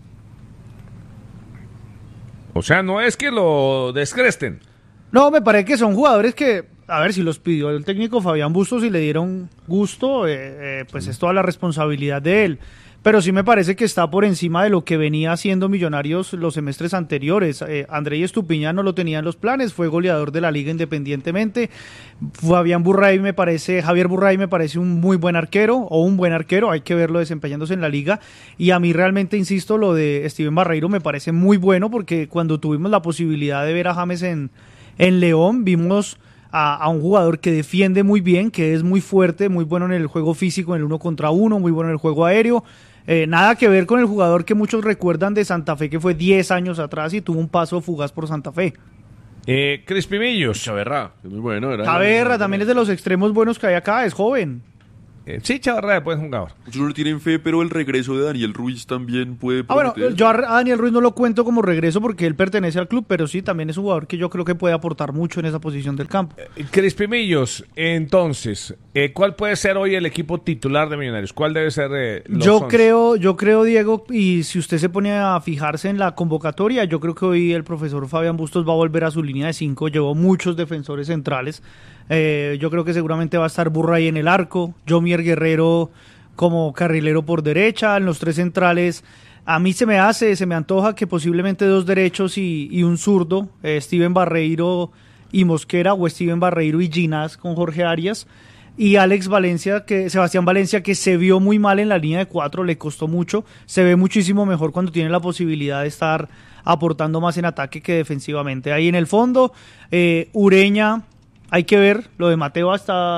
O sea, no es que lo descresten. No, me parece que son jugadores que, a ver, si los pidió el técnico Fabián Bustos y le dieron gusto, pues es toda la responsabilidad de él. Pero sí me parece que está por encima de lo que venía haciendo Millonarios los semestres anteriores. Andrés Estupiñán no lo tenía en los planes, fue goleador de la liga independientemente. Javier Burray me parece un muy buen arquero, o un buen arquero, hay que verlo desempeñándose en la liga. Y a mí realmente, insisto, lo de Steven Barreiro me parece muy bueno, porque cuando tuvimos la posibilidad de ver a James en León, vimos a un jugador que defiende muy bien, que es muy fuerte, muy bueno en el juego físico, en el 1 contra 1, muy bueno en el juego aéreo. Nada que ver con el jugador que muchos recuerdan de Santa Fe, que fue 10 años atrás y tuvo un paso fugaz por Santa Fe. Crispimillos. Chaverra, que es muy bueno. Chaverra también es de los extremos buenos que hay acá, es joven. Sí, Chaverra es buen jugador. Muchos no le tienen fe, pero el regreso de Daniel Ruiz también puede Bueno, prometer. yo a Daniel Ruiz no lo cuento como regreso porque él pertenece al club, pero sí, también es un jugador que yo creo que puede aportar mucho en esa posición del campo. Crispimillos, entonces, ¿cuál puede ser hoy el equipo titular de Millonarios? ¿Cuál debe ser los Yo 11? creo, Diego, y si usted se pone a fijarse en la convocatoria, yo creo que hoy el profesor Fabián Bustos va a volver a su línea de 5, llevó muchos defensores centrales. Yo creo que seguramente va a estar Burray en el arco, Jomier Guerrero como carrilero por derecha, en los 3 centrales. A mí se me antoja que posiblemente 2 derechos y un zurdo, Steven Barreiro y Mosquera, o Steven Barreiro y Ginás con Jorge Arias, y Sebastián Valencia, que se vio muy mal en la línea de 4, le costó mucho, se ve muchísimo mejor cuando tiene la posibilidad de estar aportando más en ataque que defensivamente. Ahí en el fondo, Ureña, hay que ver, lo de Mateo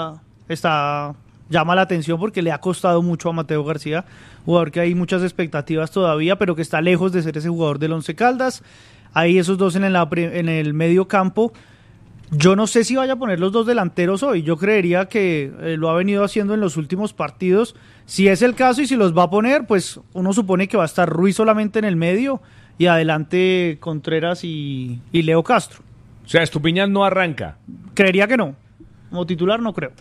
llama la atención porque le ha costado mucho a Mateo García, jugador que hay muchas expectativas todavía, pero que está lejos de ser ese jugador del Once Caldas. Ahí esos 2 en el medio campo. Yo no sé si vaya a poner los 2 delanteros hoy, yo creería que lo ha venido haciendo en los últimos partidos. Si es el caso y si los va a poner, pues uno supone que va a estar Ruiz solamente en el medio y adelante Contreras y Leo Castro. O sea, Estupiñán no arranca. Creería que no. Como titular no creo.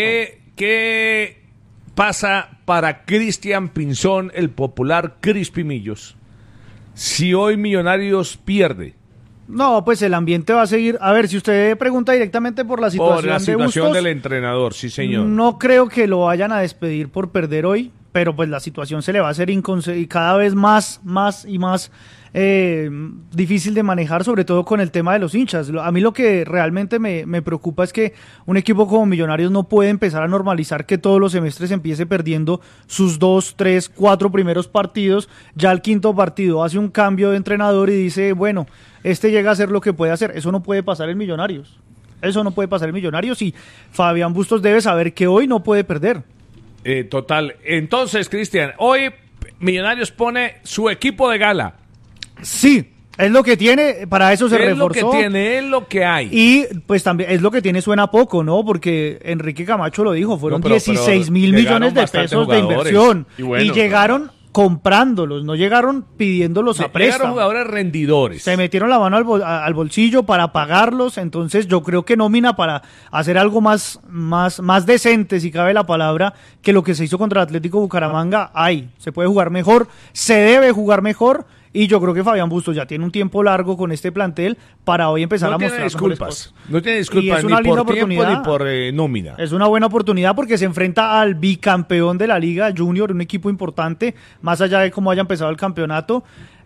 ¿Qué pasa para Cristian Pinzón, el popular Crispimillos, si hoy Millonarios pierde? No, pues el ambiente va a seguir. A ver, si usted pregunta directamente por la situación, de Bustos, del entrenador, sí señor. No creo que lo vayan a despedir por perder hoy, pero pues la situación se le va a hacer cada vez más difícil de manejar, sobre todo con el tema de los hinchas. A mí lo que realmente me preocupa es que un equipo como Millonarios no puede empezar a normalizar que todos los semestres empiece perdiendo sus 2, 3, 4 primeros partidos, ya el 5º partido hace un cambio de entrenador y dice, bueno, este llega a hacer lo que puede hacer. Eso no puede pasar en Millonarios. Y Fabián Bustos debe saber que hoy no puede perder. Total. Entonces, Cristian, hoy Millonarios pone su equipo de gala. Sí, es lo que tiene, para eso se reforzó. Es lo que tiene, es lo que hay. Y pues también es lo que tiene, suena poco, ¿no? Porque Enrique Camacho lo dijo, fueron 16 mil millones de pesos de inversión. Y llegaron comprándolos, no llegaron pidiéndolos a préstamo. Llegaron jugadores rendidores. Se metieron la mano al bolsillo para pagarlos, entonces yo creo que nómina para hacer algo más decente, si cabe la palabra, que lo que se hizo contra el Atlético Bucaramanga. Se puede jugar mejor, se debe jugar mejor. Y yo creo que Fabián Bustos ya tiene un tiempo largo con este plantel para hoy empezar a mostrar disculpas. No tiene disculpas ni por tiempo ni por nómina. Es una buena oportunidad porque se enfrenta al bicampeón de la Liga Junior, un equipo importante, más allá de cómo haya empezado el campeonato.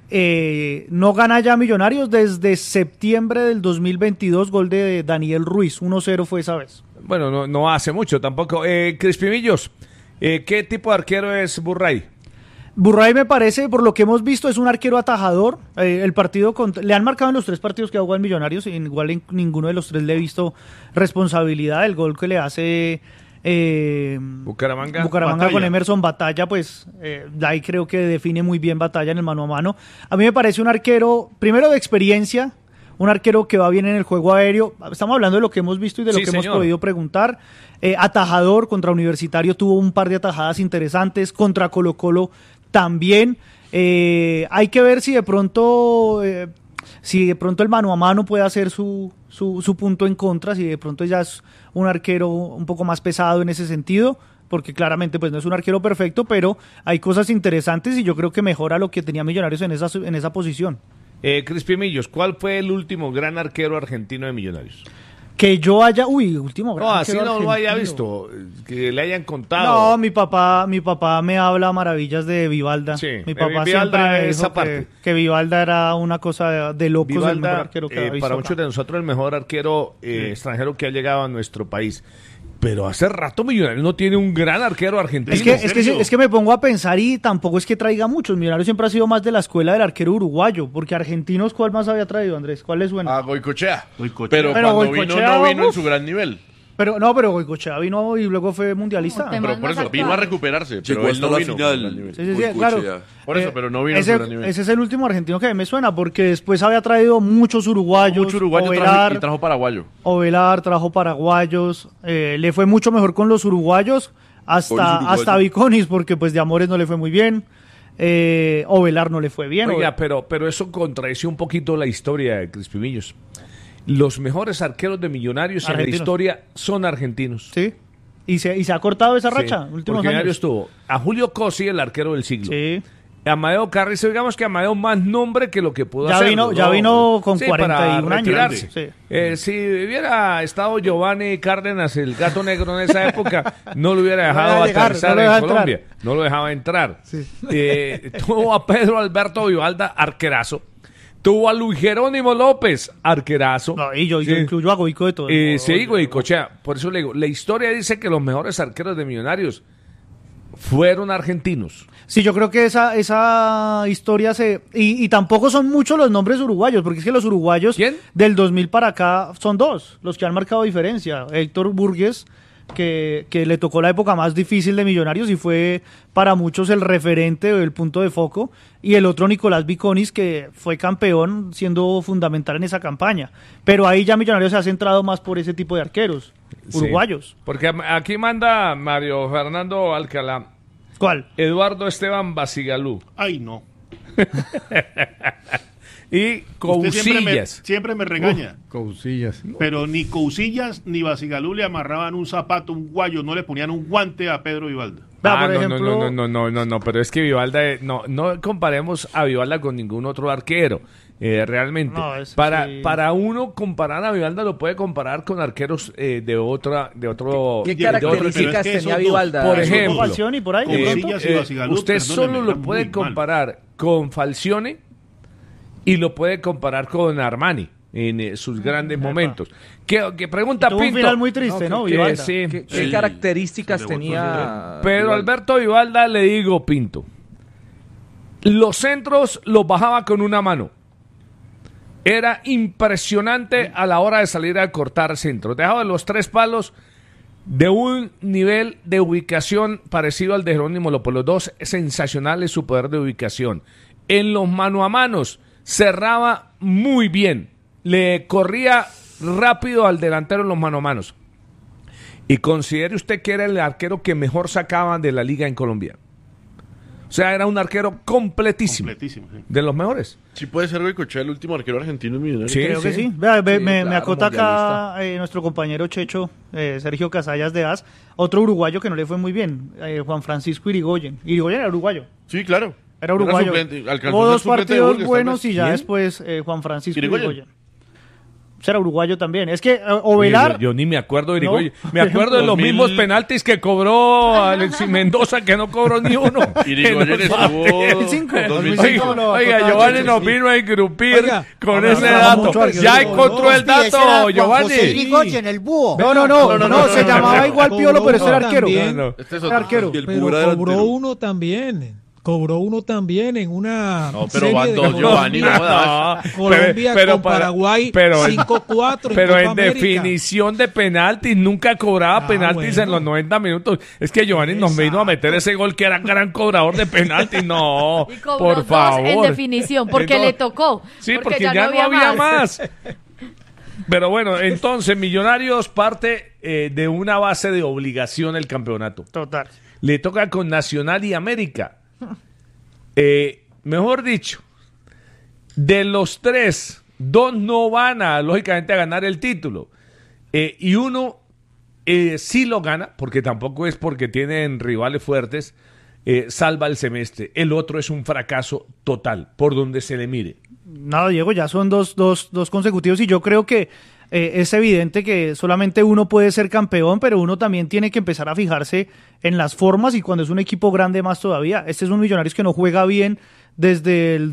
No gana ya Millonarios desde septiembre del 2022, gol de Daniel Ruiz, 1-0 fue esa vez. Bueno, no hace mucho tampoco. Crispimillos, ¿qué tipo de arquero es Burray? Burray me parece, por lo que hemos visto, es un arquero atajador. El partido le han marcado en los 3 partidos que ha jugado en Millonarios, igual en ninguno de los 3 le he visto responsabilidad. El gol que le hace Bucaramanga con Emerson Batalla, pues ahí creo que define muy bien Batalla en el mano a mano. A mí me parece un arquero, primero de experiencia, un arquero que va bien en el juego aéreo. Estamos hablando de lo que hemos visto y de lo que hemos podido preguntar. Atajador, contra Universitario tuvo un par de atajadas interesantes, contra Colo-Colo también. Hay que ver si de pronto el mano a mano puede hacer su punto en contra, si de pronto ya es un arquero un poco más pesado en ese sentido, porque claramente pues no es un arquero perfecto, pero hay cosas interesantes y yo creo que mejora lo que tenía Millonarios en esa posición. Crispimillos, ¿cuál fue el último gran arquero argentino de Millonarios? Que yo haya... último gran así arquero no argentino. lo haya visto, que le hayan contado. No, mi papá me habla maravillas de Vivalda. Sí, mi papá Vivalda, siempre me esa dijo que Vivalda era una cosa de locos, Vivalda, el mejor arquero que había visto para acá. muchos de nosotros el mejor arquero extranjero que ha llegado a nuestro país. Pero hace rato Millonarios no tiene un gran arquero argentino. Es que me pongo a pensar y tampoco es que traiga muchos. Millonarios siempre ha sido más de la escuela del arquero uruguayo, porque argentinos, ¿cuál más había traído, Andrés? ¿Cuál les suena? A Goicoechea. Goicoechea. Pero cuando Goicoechea, vino en su gran nivel. Pero Goicoechea vino y luego fue mundialista. Como Pero por eso, vino a recuperarse. Llegó Pero él hasta no la vino. final. Sí, claro. Goicoechea. Por eso, pero no vino a ese, su gran nivel. ese es el último argentino que a mí me suena, porque después había traído muchos uruguayos. Mucho uruguayo y trajo paraguayo. Ovelar trajo paraguayos. Le fue mucho mejor con los uruguayos, Con los uruguayos. hasta Viconis, porque pues de Amores no le fue muy bien. Ovelar no le fue bien. Oiga, pero eso contradice un poquito la historia de Crispimillos. Los mejores arqueros de Millonarios en la Argentinos. historia son argentinos. Sí. Y se ha cortado esa racha Sí, últimos porque Millonarios años. tuvo a Julio Cosi, el arquero del siglo. Sí. Amadeo Carrizo, digamos que Amadeo más nombre que lo que pudo Ya hacer. vino con Sí, 41 para años. retirarse. Sí. Si hubiera estado Giovanni Cárdenas, el gato negro en esa época, no lo hubiera dejado aterrizar en Colombia. No lo dejaba entrar. Tuvo a Pedro Alberto Vivalda, arquerazo. Tuvo a Luis Jerónimo López, arquerazo. No, y yo incluyo a Goico de todo. Sí, Goicoechea. Por eso le digo, la historia dice que los mejores arqueros de Millonarios fueron argentinos. Sí, yo creo que esa historia y tampoco son muchos los nombres uruguayos, porque es que los uruguayos del 2000 para acá son dos, los que han marcado diferencia. Héctor Burgues, que le tocó la época más difícil de Millonarios y fue para muchos el referente o el punto de foco, y el otro Nicolás Viconis, que fue campeón siendo fundamental en esa campaña. Pero ahí ya Millonarios se ha centrado más por ese tipo de arqueros uruguayos. Sí, porque aquí manda Mario Fernando Alcalá. ¿Cuál? Eduardo Esteban Basigalú. Ay, no. Y Cousillas. Siempre me regaña. Cousillas. Pero ni Cousillas ni Basigalú le amarraban un zapato, un guayo, no le ponían un guante a Pedro Vivalda. Por ejemplo, No, pero es que Vivalda, no comparemos a Vivalda con ningún otro arquero, realmente. No, eso sí. Para uno comparar a Vivalda lo puede comparar con arqueros de otro. ¿Qué de otro características pero es que tenía esos Vivalda? Por Esos ejemplo, Falcioni y por ahí. de pronto. Cousillas y Basigalú, usted perdóneme, solo lo eran puede muy malos. comparar con Falcione y lo puede comparar con Armani en sus grandes momentos. Que pregunta Tuvo un Pinto. final muy triste, ¿no? Que Vivalda. sí. ¿Qué características Se le tenía? Pedro Vivalda? Alberto Vivalda, le digo, Pinto. Los centros los bajaba con una mano. Era impresionante a la hora de salir a cortar centros. Dejaba los tres palos de un nivel de ubicación parecido al de Jerónimo López. Los dos sensacionales su poder de ubicación. En los mano a manos cerraba muy bien. Le corría rápido al delantero en los mano a manos. Y considere usted que era el arquero que mejor sacaban de la liga en Colombia. O sea, era un arquero completísimo. Completísimo, sí. De los mejores. Sí puede ser Goicoechea el último arquero argentino en Millonarios. Sí, Creo que sí. sí. Vea, me claro, acota acá mundialista. nuestro compañero Checho, Sergio Casallas de AS, otro uruguayo que no le fue muy bien, Juan Francisco Irigoyen. Irigoyen era uruguayo. Sí, claro. Era uruguayo. suplente, alcanzó Hubo a ser dos suplente de partidos Burgues, buenos tal y ya ¿Quién? después Juan Francisco Irigoyen. Irigoyen. Era uruguayo también. Es que Ovelar... Oye, yo ni me acuerdo de Irigoyen. No. Me acuerdo de los 2000. mismos penaltis que cobró Alexis Mendoza, que no cobró ni uno. Irigoyen En los estuvo... partidos. 2005 lo Oiga, acotaba Giovanni Checho, nos sí. vino a engrupir Oiga, con ahora ese hablamos dato. mucho arquero. Ya encontró el Sí, ese era dato, Juan José Giovanni. Irigoyen, el búho. No, se llamaba igual Piolo, pero ese era arquero. También. No, no. Este es Era otro. arquero. Y el Pero Pura cobró delantero. uno también. Cobró uno también en una No, pero serie van de dos, Giovanni, no Colombia, jodas. Colombia Pero con para- Paraguay pero- 5-4 Pero Copa en América. definición de penaltis, nunca cobraba penaltis bueno. en los 90 minutos. Es que Giovanni nos vino a meter ese gol que era gran cobrador de penaltis. No, Y cobró por dos favor. en definición, porque No. le tocó. Sí, porque ya no había más. Pero bueno, entonces Millonarios parte de una base de obligación el campeonato. Total. Le toca con Nacional y América. Mejor dicho, de los tres, dos no van lógicamente a ganar el título. Y uno sí lo gana, porque tampoco es porque tienen rivales fuertes, salva el semestre. El otro es un fracaso total, por donde se le mire. No, Diego, ya son dos consecutivos y yo creo que es evidente que solamente uno puede ser campeón, pero uno también tiene que empezar a fijarse en las formas y cuando es un equipo grande más todavía. Este es un Millonarios que no juega bien desde el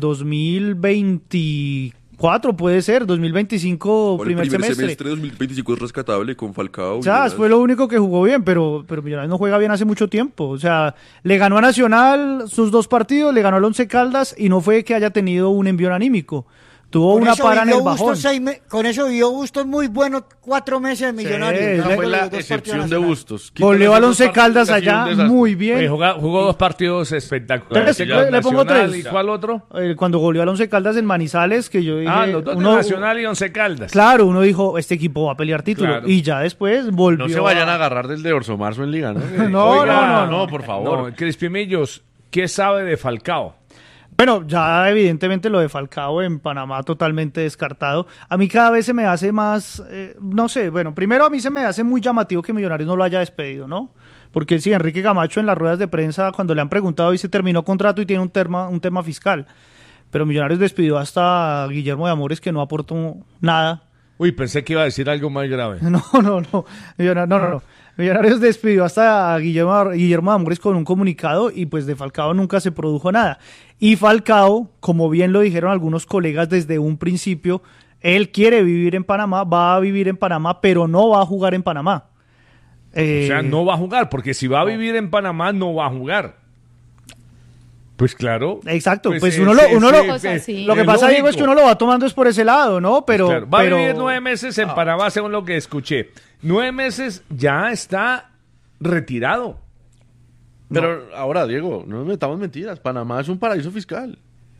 2024, puede ser, 2025 Por el primer primer semestre. semestre de 2025 es rescatable con Falcao. O sea, fue lo único que jugó bien, pero Millonarios no juega bien hace mucho tiempo. O sea, le ganó a Nacional sus dos partidos, le ganó al Once Caldas y no fue que haya tenido un envión anímico. Tuvo Con una eso para en vivió el bajón. Bustos con eso vivió Bustos muy buenos 4 meses de Millonarios. Sí, Esa ¿no? fue Los la dos partidos excepción de nacionales. Bustos. Goleó al Once Quítale Caldas esos partidos, ha allá sido un desastre. muy bien. Jugó 2 partidos espectaculares. Tres, El le pongo Nacional, tres. ¿Y cuál otro? Cuando goleó al Once Caldas en Manizales, que yo dije... Los dos de Nacional y Once Caldas. Claro, uno dijo, este equipo va a pelear título. Claro. Y ya después volvió No se vayan a agarrar del de Orso Marzo en Liga, ¿no? No, por favor. No, Crispimillos, ¿qué sabe de Falcao? Bueno, ya evidentemente lo de Falcao en Panamá totalmente descartado. A mí cada vez se me hace más, no sé, bueno, primero a mí se me hace muy llamativo que Millonarios no lo haya despedido, ¿no? Porque sí, Enrique Camacho en las ruedas de prensa, cuando le han preguntado, dice terminó contrato y tiene un tema fiscal. Pero Millonarios despidió hasta a Guillermo de Amores, que no aportó nada. Uy, pensé que iba a decir algo más grave. No. Millonarios despidió hasta a Guillermo de Amores con un comunicado y pues de Falcao nunca se produjo nada. Y Falcao, como bien lo dijeron algunos colegas desde un principio, él quiere vivir en Panamá, va a vivir en Panamá, pero no va a jugar en Panamá. O sea, no va a jugar, porque si va a vivir en Panamá, no va a jugar. Pues claro. Exacto, pues sí, lo que pasa, lógico. Diego, es que uno lo va tomando es por ese lado, ¿no? Pero, Claro, va pero... a vivir 9 meses en Panamá, según lo que escuché. 9 meses ya está retirado. Pero ahora, Diego, no nos metamos mentiras. Panamá es un paraíso fiscal.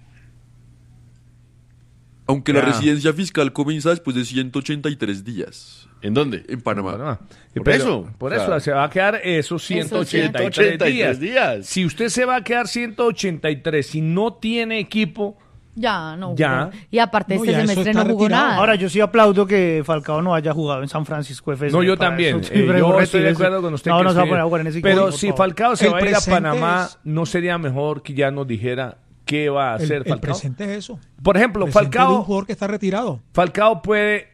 Aunque la Ya. residencia fiscal comienza después de 183 días. ¿En dónde? En Panamá. Por Pero, eso. Por O eso sea, se va a quedar esos 183 183 días. Si usted se va a quedar 183 y no tiene equipo, Ya, no. Ya. jugó. Y aparte No, este ya eso semestre está no jugó retirado. nada. Ahora, yo sí aplaudo que Falcao no haya jugado en San Francisco FC. no, yo Para también. eso, sí, Yo retírese. estoy de acuerdo con usted. No, que no se va a sí. poner a jugar en ese equipo, Pero por si favor. Falcao se El va a ir a presente Panamá, es- ¿no sería mejor que ya nos dijera qué va a hacer El Falcao? presente es eso. Por ejemplo, Presente de un Falcao jugador que está retirado. puede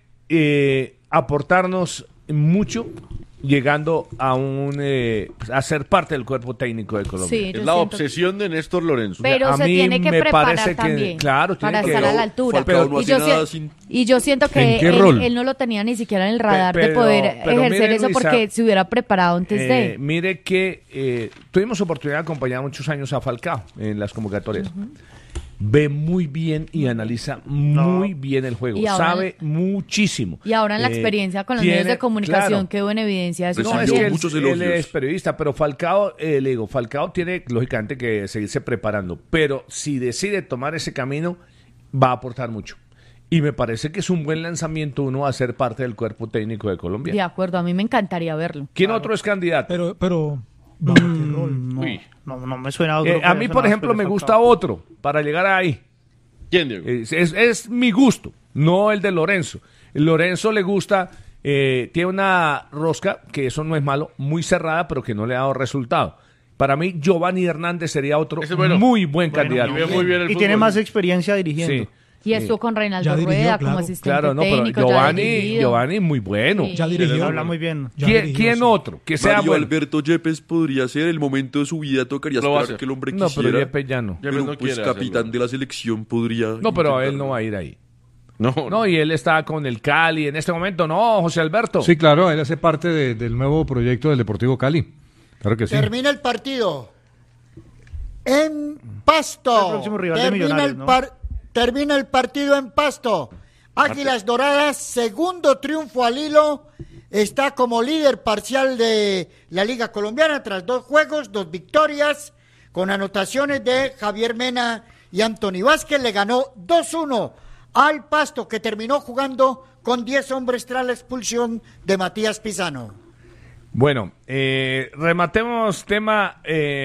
aportarnos mucho llegando a a ser parte del cuerpo técnico de Colombia. Sí, yo es la siento- obsesión de Néstor Lorenzo. Pero A se mí tiene que me preparar parece que- también claro, tiene para que- estar a la altura. Falcao no y, hace yo nada y yo siento que ¿En qué rol? él no lo tenía ni siquiera en el radar de Pero- poder pero ejercer mire, eso Luisa, porque se hubiera preparado antes de. Mire que tuvimos oportunidad de acompañar muchos años a Falcao en las convocatorias. Ve muy bien y analiza muy bien el juego. Y ahora- Sabe muchísimo. Y ahora en la experiencia con los medios de comunicación claro. quedó en evidencia eso Pues No, sí, es dio que él, muchos él elogios. es periodista, pero Falcao, le digo, Falcao tiene lógicamente que seguirse preparando, pero si decide tomar ese camino, va a aportar mucho. Y me parece que es un buen lanzamiento uno a ser parte del cuerpo técnico de Colombia. De acuerdo, a mí me encantaría verlo. ¿Quién otro es candidato? Pero ¿bajo qué rol? Uy. No me suena otro. A mí, por ejemplo, me gusta otro para llegar ahí. ¿Quién, Diego? Es mi gusto, no el de Lorenzo. Lorenzo le gusta, tiene una rosca, que eso no es malo, muy cerrada, pero que no le ha dado resultado. Para mí, Giovanni Hernández sería otro Ese es bueno. muy buen candidato. Y ve muy bien el Y tiene fútbol. más experiencia dirigiendo. Sí. Y estuvo con Reinaldo Ya dirigió, Rueda como claro. asistente Claro, no, pero técnico. ya Giovanni, dirigido. Giovanni muy bueno. Sí. Ya dirigió. Habla muy bien. Ya ¿Quién, dirigió, quién sí. otro? Que sea Mario bueno. Alberto Yepes podría ser el momento de su vida. Tocaría Lo va a esperar hacer. que el hombre No, quisiera. pero Yepes ya no. Yepes Pero no pues quiere capitán hacerlo. de la selección podría. No, pero él intentarlo. no va a ir ahí. No, No, y él está con el Cali en este momento. No, José Alberto. Sí, claro, él hace parte del nuevo proyecto del Deportivo Cali. Claro que sí. Termina el partido en Pasto. El próximo rival de Millonarios, ¿no? Termina el partido en Pasto. Águilas Doradas, segundo triunfo al hilo. Está como líder parcial de la Liga Colombiana tras 2 juegos, 2 victorias, con anotaciones de Javier Mena y Anthony Vázquez. Le ganó 2-1 al Pasto, que terminó jugando con 10 hombres tras la expulsión de Matías Pizano. Bueno, rematemos tema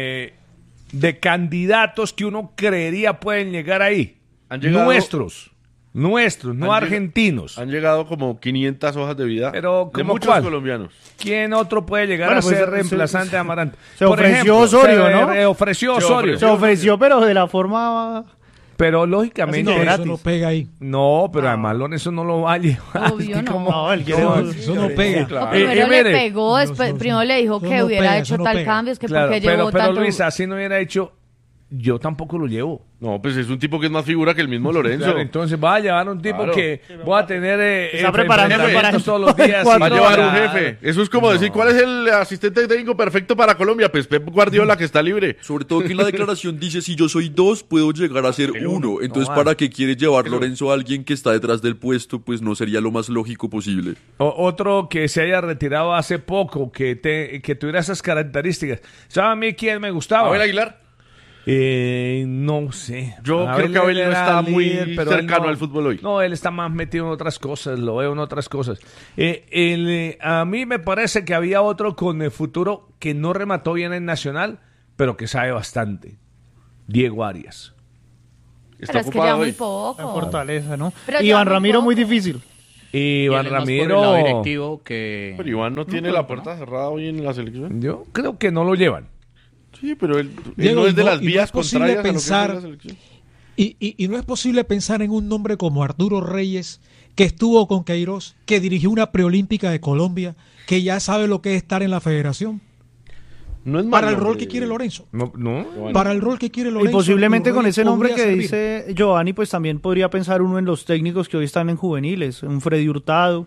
de candidatos que uno creería pueden llegar ahí. Han llegado- Nuestros, no argentinos. Han llegado como 500 hojas de vida Pero, de ¿cómo muchos cuál? colombianos. ¿Quién otro puede llegar Bueno, a pues, ser se- reemplazante de Amaranto? se Por ofreció ejemplo, Osorio, se ¿no? ofreció Se Osorio. Se ofreció, pero de la forma... Pero lógicamente... No, gratis. eso no pega ahí. No, pero además Lorenzo no lo va a llevar. Obvio Es que no. como- No, él quiere... Eso no pega. No, primero mire, le pegó, no, primero le dijo eso que no hubiera pega, hecho eso no tal pega. cambios, que Claro, porque llevó pero tanto... Luis, así no hubiera hecho yo tampoco lo llevo. No, pues es un tipo que es más figura que el mismo Lorenzo. Claro, entonces va a llevar un tipo Claro. que voy a tener Está preparando enfrentamientos para- todos los días. Va a 4 llevar un horas. jefe. Eso es como decir, ¿cuál es el asistente técnico perfecto para Colombia? Pues Pep Guardiola, que está libre. Sobre todo que en la declaración dice, si yo soy 2, puedo llegar a ser 1. Entonces, No, ¿para qué quiere llevar Lorenzo a alguien que está detrás del puesto? Pues no sería lo más lógico posible. Otro que se haya retirado hace poco, que tuviera esas características. ¿Sabe a mí quién me gustaba? Abel Aguilar. No sé. Yo creo que Abel no era está muy pero él cercano al fútbol hoy. No, él está más metido en otras cosas, lo veo en otras cosas. A mí me parece que había otro con el futuro que no remató bien en Nacional, pero que sabe bastante. Diego Arias. Pero es que ya muy poco. En Fortaleza, ¿no? Pero ya Iván muy Ramiro, poco. muy difícil. Iván Él es más por el Ramiro. lado directivo que... Pero Iván no tiene la puerta cerrada hoy en la selección. Yo creo que no lo llevan. Sí, pero él Diego, no es de y no- las y no vías es posible contrarias a lo que pensar- es la selección. Y no es posible pensar en un nombre como Arturo Reyes, que estuvo con Queiroz, que dirigió una preolímpica de Colombia, que ya sabe lo que es estar en la federación. No es Para mal el rol nombre. que quiere Lorenzo. No. Para el rol que quiere Y Lorenzo. posiblemente Arturo con Reyes ese nombre podría que servir. dice Giovanni, pues también podría pensar uno en los técnicos que hoy están en juveniles. Un Freddy Hurtado,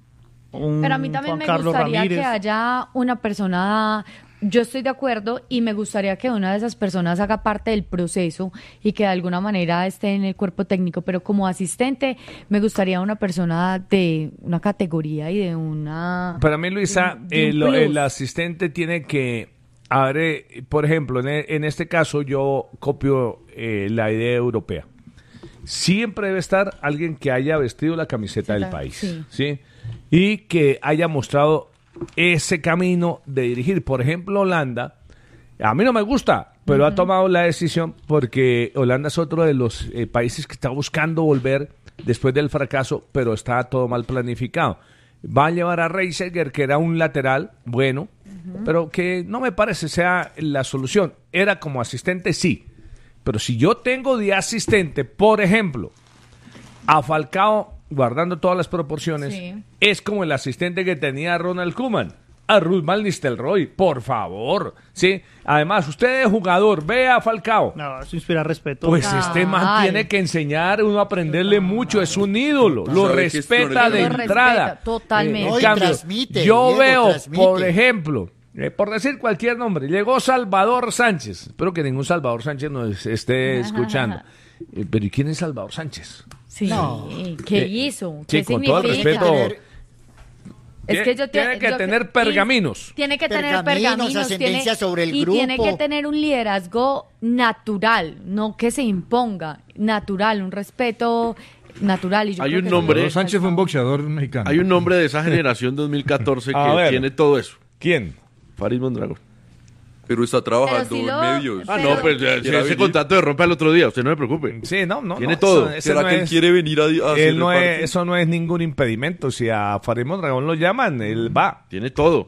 un Pero a mí también Juan me Carlos gustaría Ramírez. que haya una persona, yo estoy de acuerdo y me gustaría que una de esas personas haga parte del proceso y que de alguna manera esté en el cuerpo técnico, pero como asistente me gustaría una persona de una categoría y de una... Para mí, Luisa, de un el plus. asistente tiene que... A ver, por ejemplo, en este caso yo copio la idea europea. Siempre debe estar alguien que haya vestido la camiseta del país, sí. ¿sí? Y que haya mostrado ese camino de dirigir. Por ejemplo, Holanda, a mí no me gusta, pero ha tomado la decisión porque Holanda es otro de los países que está buscando volver después del fracaso, pero está todo mal planificado. Va a llevar a Reisiger, que era un lateral bueno, pero que no me parece sea la solución. Era como asistente, sí. Pero si yo tengo de asistente, por ejemplo, a Falcao, guardando todas las proporciones, Sí. es como el asistente que tenía Ronald Koeman, a Ruud Van Nistelrooy, por favor, ¿sí? Además, usted es jugador, ve a Falcao. No, eso inspira respeto. Pues este man Ay. tiene que enseñar, uno aprenderle mucho, es un ídolo, lo Sabe respeta gestionar de el- Lo respeta, entrada. totalmente. En No, y cambio, transmite, yo Diego, veo, transmite. por ejemplo, por decir cualquier nombre, llegó Salvador Sánchez. Espero que ningún Salvador Sánchez nos esté escuchando. Pero ¿y quién es Salvador Sánchez? Sí, No. ¿qué hizo? Sí, ¿Qué con todo el significa? respeto. Es que yo Tiene que tener pergaminos. Tiene que tener Pergaminos, pergaminos. ascendencia sobre el y tiene grupo. que tener un liderazgo natural, no que se imponga, natural, un respeto natural. Y yo Hay creo un que nombre- Salvador Sánchez fue un boxeador mexicano. Hay un nombre de esa generación 2014 A que ver. tiene todo eso. ¿Quién? Farid Mondragón. Pero está trabajando Pero si lo- en medios. Ah, Pero- no, pues Quiera ese venir. contrato de rompe el otro día, usted no se preocupe. Sí, no. Tiene no, todo. ese ¿Será no que él es- quiere venir a hacer él no es- parte? eso no es ningún impedimento. Si a Farid Mondragón lo llaman, él va. Tiene todo.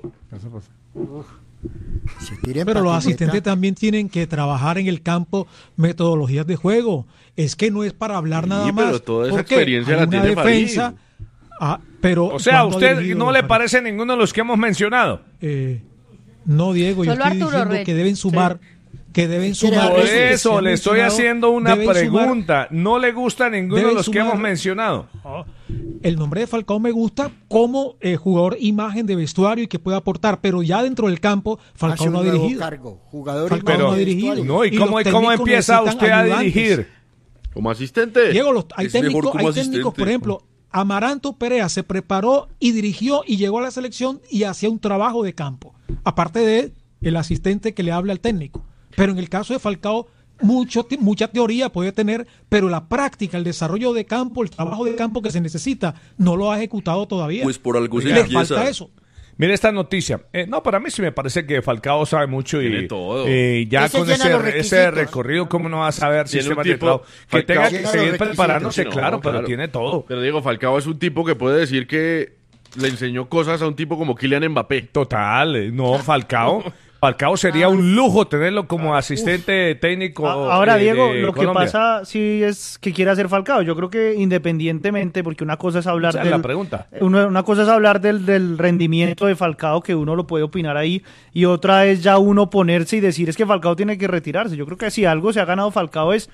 Se tira en Pero los patineta. asistentes también tienen que trabajar en el campo metodologías de juego. Es que no es para hablar nada pero más. toda esa porque experiencia hay la una tiene Farid. defensa. Pero O sea, ¿a cuando ha usted dirigido no le Farid, parece ninguno de los que hemos mencionado? No, Diego, yo Solo estoy Arturo diciendo Reyes. que deben sumar. Que deben Quiere sumar. Por Esos que eso se han le estoy mencionado, haciendo una deben sumar- pregunta. ¿No le gusta ninguno de deben los que sumar- hemos mencionado? El nombre de Falcao me gusta como jugador imagen de vestuario y que puede aportar, pero ya dentro del campo Hace Falcao un no ha nuevo dirigido. cargo, jugador Falcao Pero- no ha dirigido. No, ¿y los cómo técnicos empieza necesitan usted a ayudantes. dirigir? Como asistente. Diego, hay Es mejor técnicos, como hay técnicos, asistente. por ejemplo, Amaranto Perea se preparó y dirigió y llegó a la selección y hacía un trabajo de campo, aparte de el asistente que le habla al técnico. Pero en el caso de Falcao, mucha teoría puede tener, pero la práctica, el desarrollo de campo, el trabajo de campo que se necesita, no lo ha ejecutado todavía. Pues por algo se Le empieza. falta eso. Mire esta noticia. No, para mí sí me parece que Falcao sabe mucho y Tiene todo. Ya Ese con llena los ese requisitos. recorrido, ¿cómo no va a saber Tiene sistema un de tipo- trabajo? Que Falcao- tenga que Llena los seguir requisitos. preparándose, No, claro, pero tiene todo. Pero Diego Falcao es un tipo que puede decir que le enseñó cosas a un tipo como Kylian Mbappé. Total, no, Falcao. Falcao sería un lujo tenerlo como asistente técnico. Ahora, Diego, de lo que Colombia. pasa sí es que quiere hacer Falcao. Yo creo que independientemente, porque una cosa es hablar Esa es la pregunta. Una cosa es hablar del rendimiento de Falcao, que uno lo puede opinar ahí, y otra es ya uno ponerse y decir es que Falcao tiene que retirarse. Yo creo que si algo se ha ganado Falcao es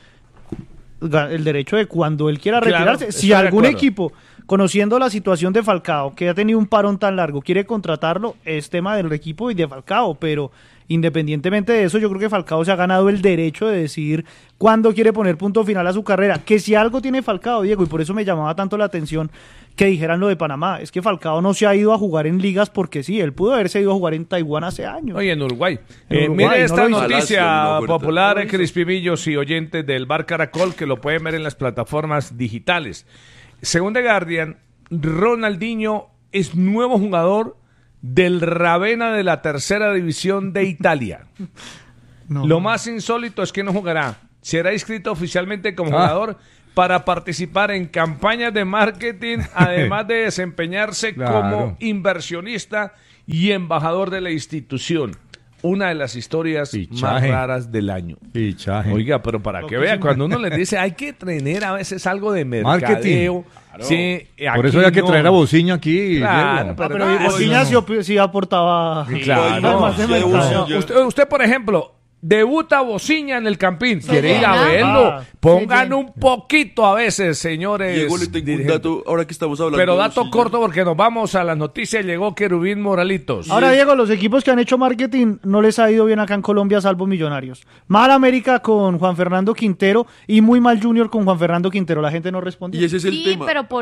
el derecho de cuando él quiera Claro, retirarse. estoy Si de algún acuerdo. equipo, conociendo la situación de Falcao, que ha tenido un parón tan largo, quiere contratarlo, es tema del equipo y de Falcao, pero independientemente de eso, yo creo que Falcao se ha ganado el derecho de decidir cuándo quiere poner punto final a su carrera. Que si algo tiene Falcao, Diego, y por eso me llamaba tanto la atención que dijeran lo de Panamá, es que Falcao no se ha ido a jugar en ligas porque sí, él pudo haberse ido a jugar en Taiwán hace años. Oye, en Uruguay. En Uruguay, Mire no esta lo hizo. noticia Palacio, no, ahorita. popular, No lo hizo. Crispimillos y oyentes del Bar Caracol, que lo pueden ver en las plataformas digitales. Según The Guardian, Ronaldinho es nuevo jugador del Ravenna de la tercera división de Italia. No. Lo más insólito es que no jugará. Será inscrito oficialmente como jugador para participar en campañas de marketing, además de desempeñarse Claro. como inversionista y embajador de la institución. Una de las historias más Fichaje. raras del año. Fichaje. Oiga, pero para que vea, cuando uno les dice, hay que tener a veces algo de mercadeo. Sí, Por eso aquí hay que no. traer a Bociño aquí. Claro, Diego. pero Pero no, Bociña sí aportaba. Claro. más de Sí, mercado. Bociña. Usted, por ejemplo, debuta Bociña en el Campín. ¿Quiere ir llena. a verlo? Ah, Pongan se un poquito a veces, señores. Diego, le tengo un dirigentes. dato, ahora que estamos hablando. Pero de dato Bociña. corto porque nos vamos a las noticias. Llegó Querubín Moralitos. Ahora, Diego, los equipos que han hecho marketing no les ha ido bien acá en Colombia, salvo Millonarios. Mal América con Juan Fernando Quintero y muy mal Junior con Juan Fernando Quintero. La gente no responde. Y ese es el Sí, tema. pero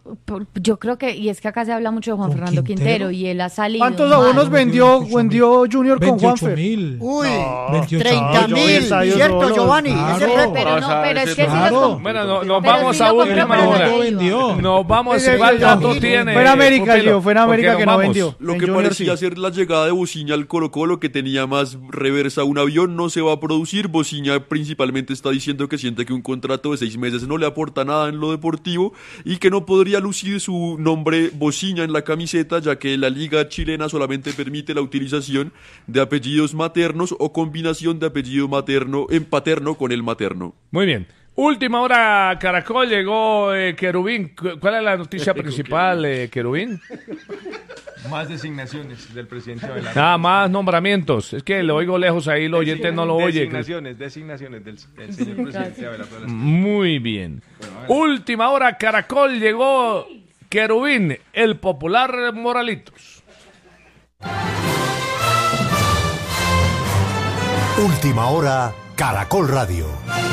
yo creo que, y es que acá se habla mucho de Juan ¿Con Fernando Quintero? Quintero y él ha salido. ¿Cuántos mal. abonos vendió Junior con 28 Juanfer? mil. Uy, 28 30.000, estadios ¿cierto, solos. Giovanni? Claro. Ese es récord. Pero no, pero es que si Claro. los Bueno, nos Pero vamos sí a lo compró última para hora. la vendió. Nos vamos, Sí, igual sí, dato sí. tiene. Fue en América, Pupilo, Gio, fue en porque América nos que no vamos. vendió. Lo En que Junior parecía sí. ser la llegada de Bociña al Colo-Colo, que tenía más reversa a un avión, no se va a producir. Bociña principalmente está diciendo que siente que un contrato de 6 meses no le aporta nada en lo deportivo y que no podría lucir su nombre Bociña en la camiseta, ya que la liga chilena solamente permite la utilización de apellidos maternos o combinación de apellido materno en paterno con el materno. Muy bien. Última hora, Caracol, llegó Querubín. ¿Cuál es la noticia principal, Querubín? Más designaciones del presidente Abelardo. Nada más nombramientos. Es que lo oigo lejos ahí, los oyentes no lo oyen. Designaciones del señor presidente Abelardo. Muy bien. Última hora, Caracol, llegó Querubín, el popular Moralitos. Última hora, Caracol Radio.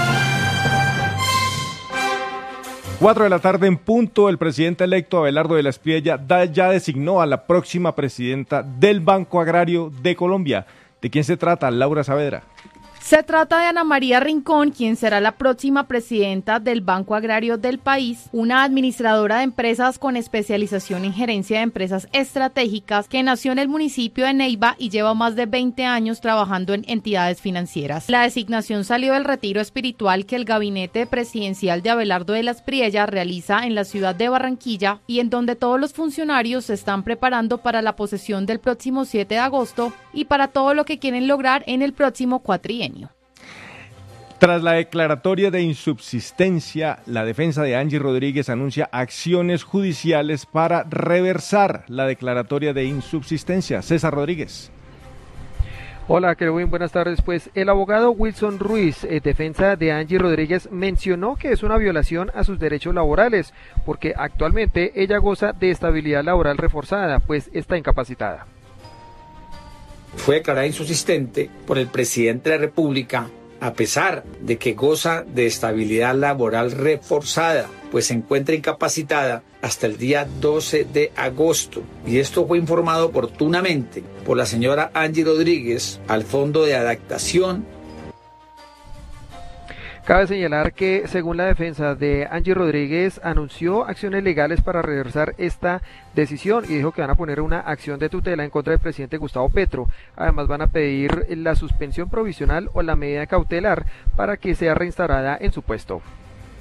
4 de la tarde en punto, el presidente electo Abelardo de la Espriella ya designó a la próxima presidenta del Banco Agrario de Colombia. ¿De quién se trata, Laura Saavedra? Se trata de Ana María Rincón, quien será la próxima presidenta del Banco Agrario del país, una administradora de empresas con especialización en gerencia de empresas estratégicas que nació en el municipio de Neiva y lleva más de 20 años trabajando en entidades financieras. La designación salió del retiro espiritual que el gabinete presidencial de Abelardo de la Espriella realiza en la ciudad de Barranquilla y en donde todos los funcionarios se están preparando para la posesión del próximo 7 de agosto y para todo lo que quieren lograr en el próximo cuatrienio. Tras la declaratoria de insubsistencia, la defensa de Angie Rodríguez anuncia acciones judiciales para reversar la declaratoria de insubsistencia. César Rodríguez. Hola, Querubín, buenas tardes. Pues el abogado Wilson Ruiz, defensa de Angie Rodríguez, mencionó que es una violación a sus derechos laborales, porque actualmente ella goza de estabilidad laboral reforzada, pues está incapacitada. Fue declarada insubsistente por el presidente de la República, a pesar de que goza de estabilidad laboral reforzada, pues se encuentra incapacitada hasta el día 12 de agosto. Y esto fue informado oportunamente por la señora Angie Rodríguez al Fondo de Adaptación. Cabe señalar que, según la defensa de Angie Rodríguez, anunció acciones legales para reversar esta decisión y dijo que van a poner una acción de tutela en contra del presidente Gustavo Petro. Además van a pedir la suspensión provisional o la medida cautelar para que sea reinstaurada en su puesto.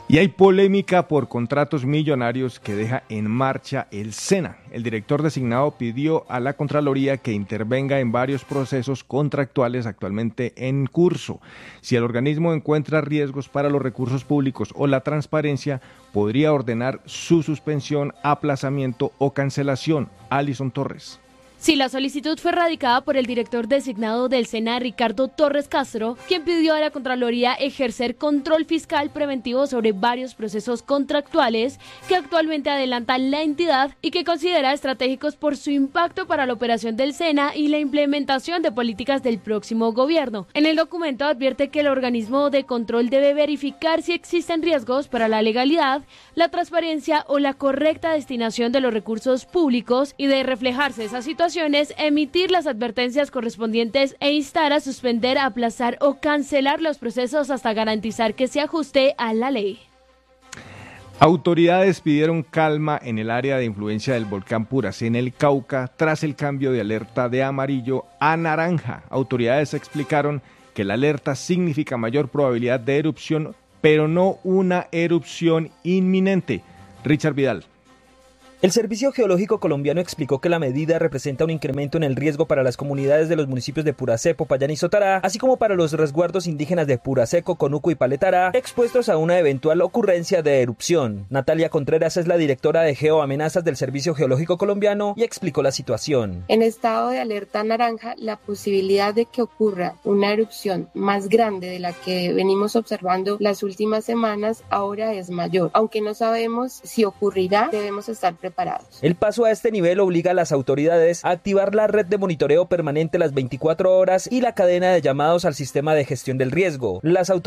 Y hay polémica por contratos millonarios que deja en marcha el SENA. El director designado pidió a la Contraloría que intervenga en varios procesos contractuales actualmente en curso. Si el organismo encuentra riesgos para los recursos públicos o la transparencia, podría ordenar su suspensión, aplazamiento o cancelación. Alison Torres. Si la solicitud fue radicada por el director designado del SENA, Ricardo Torres Castro, quien pidió a la Contraloría ejercer control fiscal preventivo sobre varios procesos contractuales que actualmente adelantan la entidad y que considera estratégicos por su impacto para la operación del SENA y la implementación de políticas del próximo gobierno. En el documento advierte que el organismo de control debe verificar si existen riesgos para la legalidad, la transparencia o la correcta destinación de los recursos públicos y de reflejarse esa situación, emitir las advertencias correspondientes e instar a suspender, aplazar o cancelar los procesos hasta garantizar que se ajuste a la ley. Autoridades pidieron calma en el área de influencia del volcán Puracé en el Cauca tras el cambio de alerta de amarillo a naranja. Autoridades explicaron que la alerta significa mayor probabilidad de erupción, pero no una erupción inminente. Richard Vidal. El Servicio Geológico Colombiano explicó que la medida representa un incremento en el riesgo para las comunidades de los municipios de Puracé, Popayán y Sotará, así como para los resguardos indígenas de Puracé, Coconuco y Paletara, expuestos a una eventual ocurrencia de erupción. Natalia Contreras es la directora de Geoamenazas del Servicio Geológico Colombiano y explicó la situación. En estado de alerta naranja, la posibilidad de que ocurra una erupción más grande de la que venimos observando las últimas semanas ahora es mayor. Aunque no sabemos si ocurrirá, debemos estar preparados. El paso a este nivel obliga a las autoridades a activar la red de monitoreo permanente las 24 horas y la cadena de llamados al sistema de gestión del riesgo. Las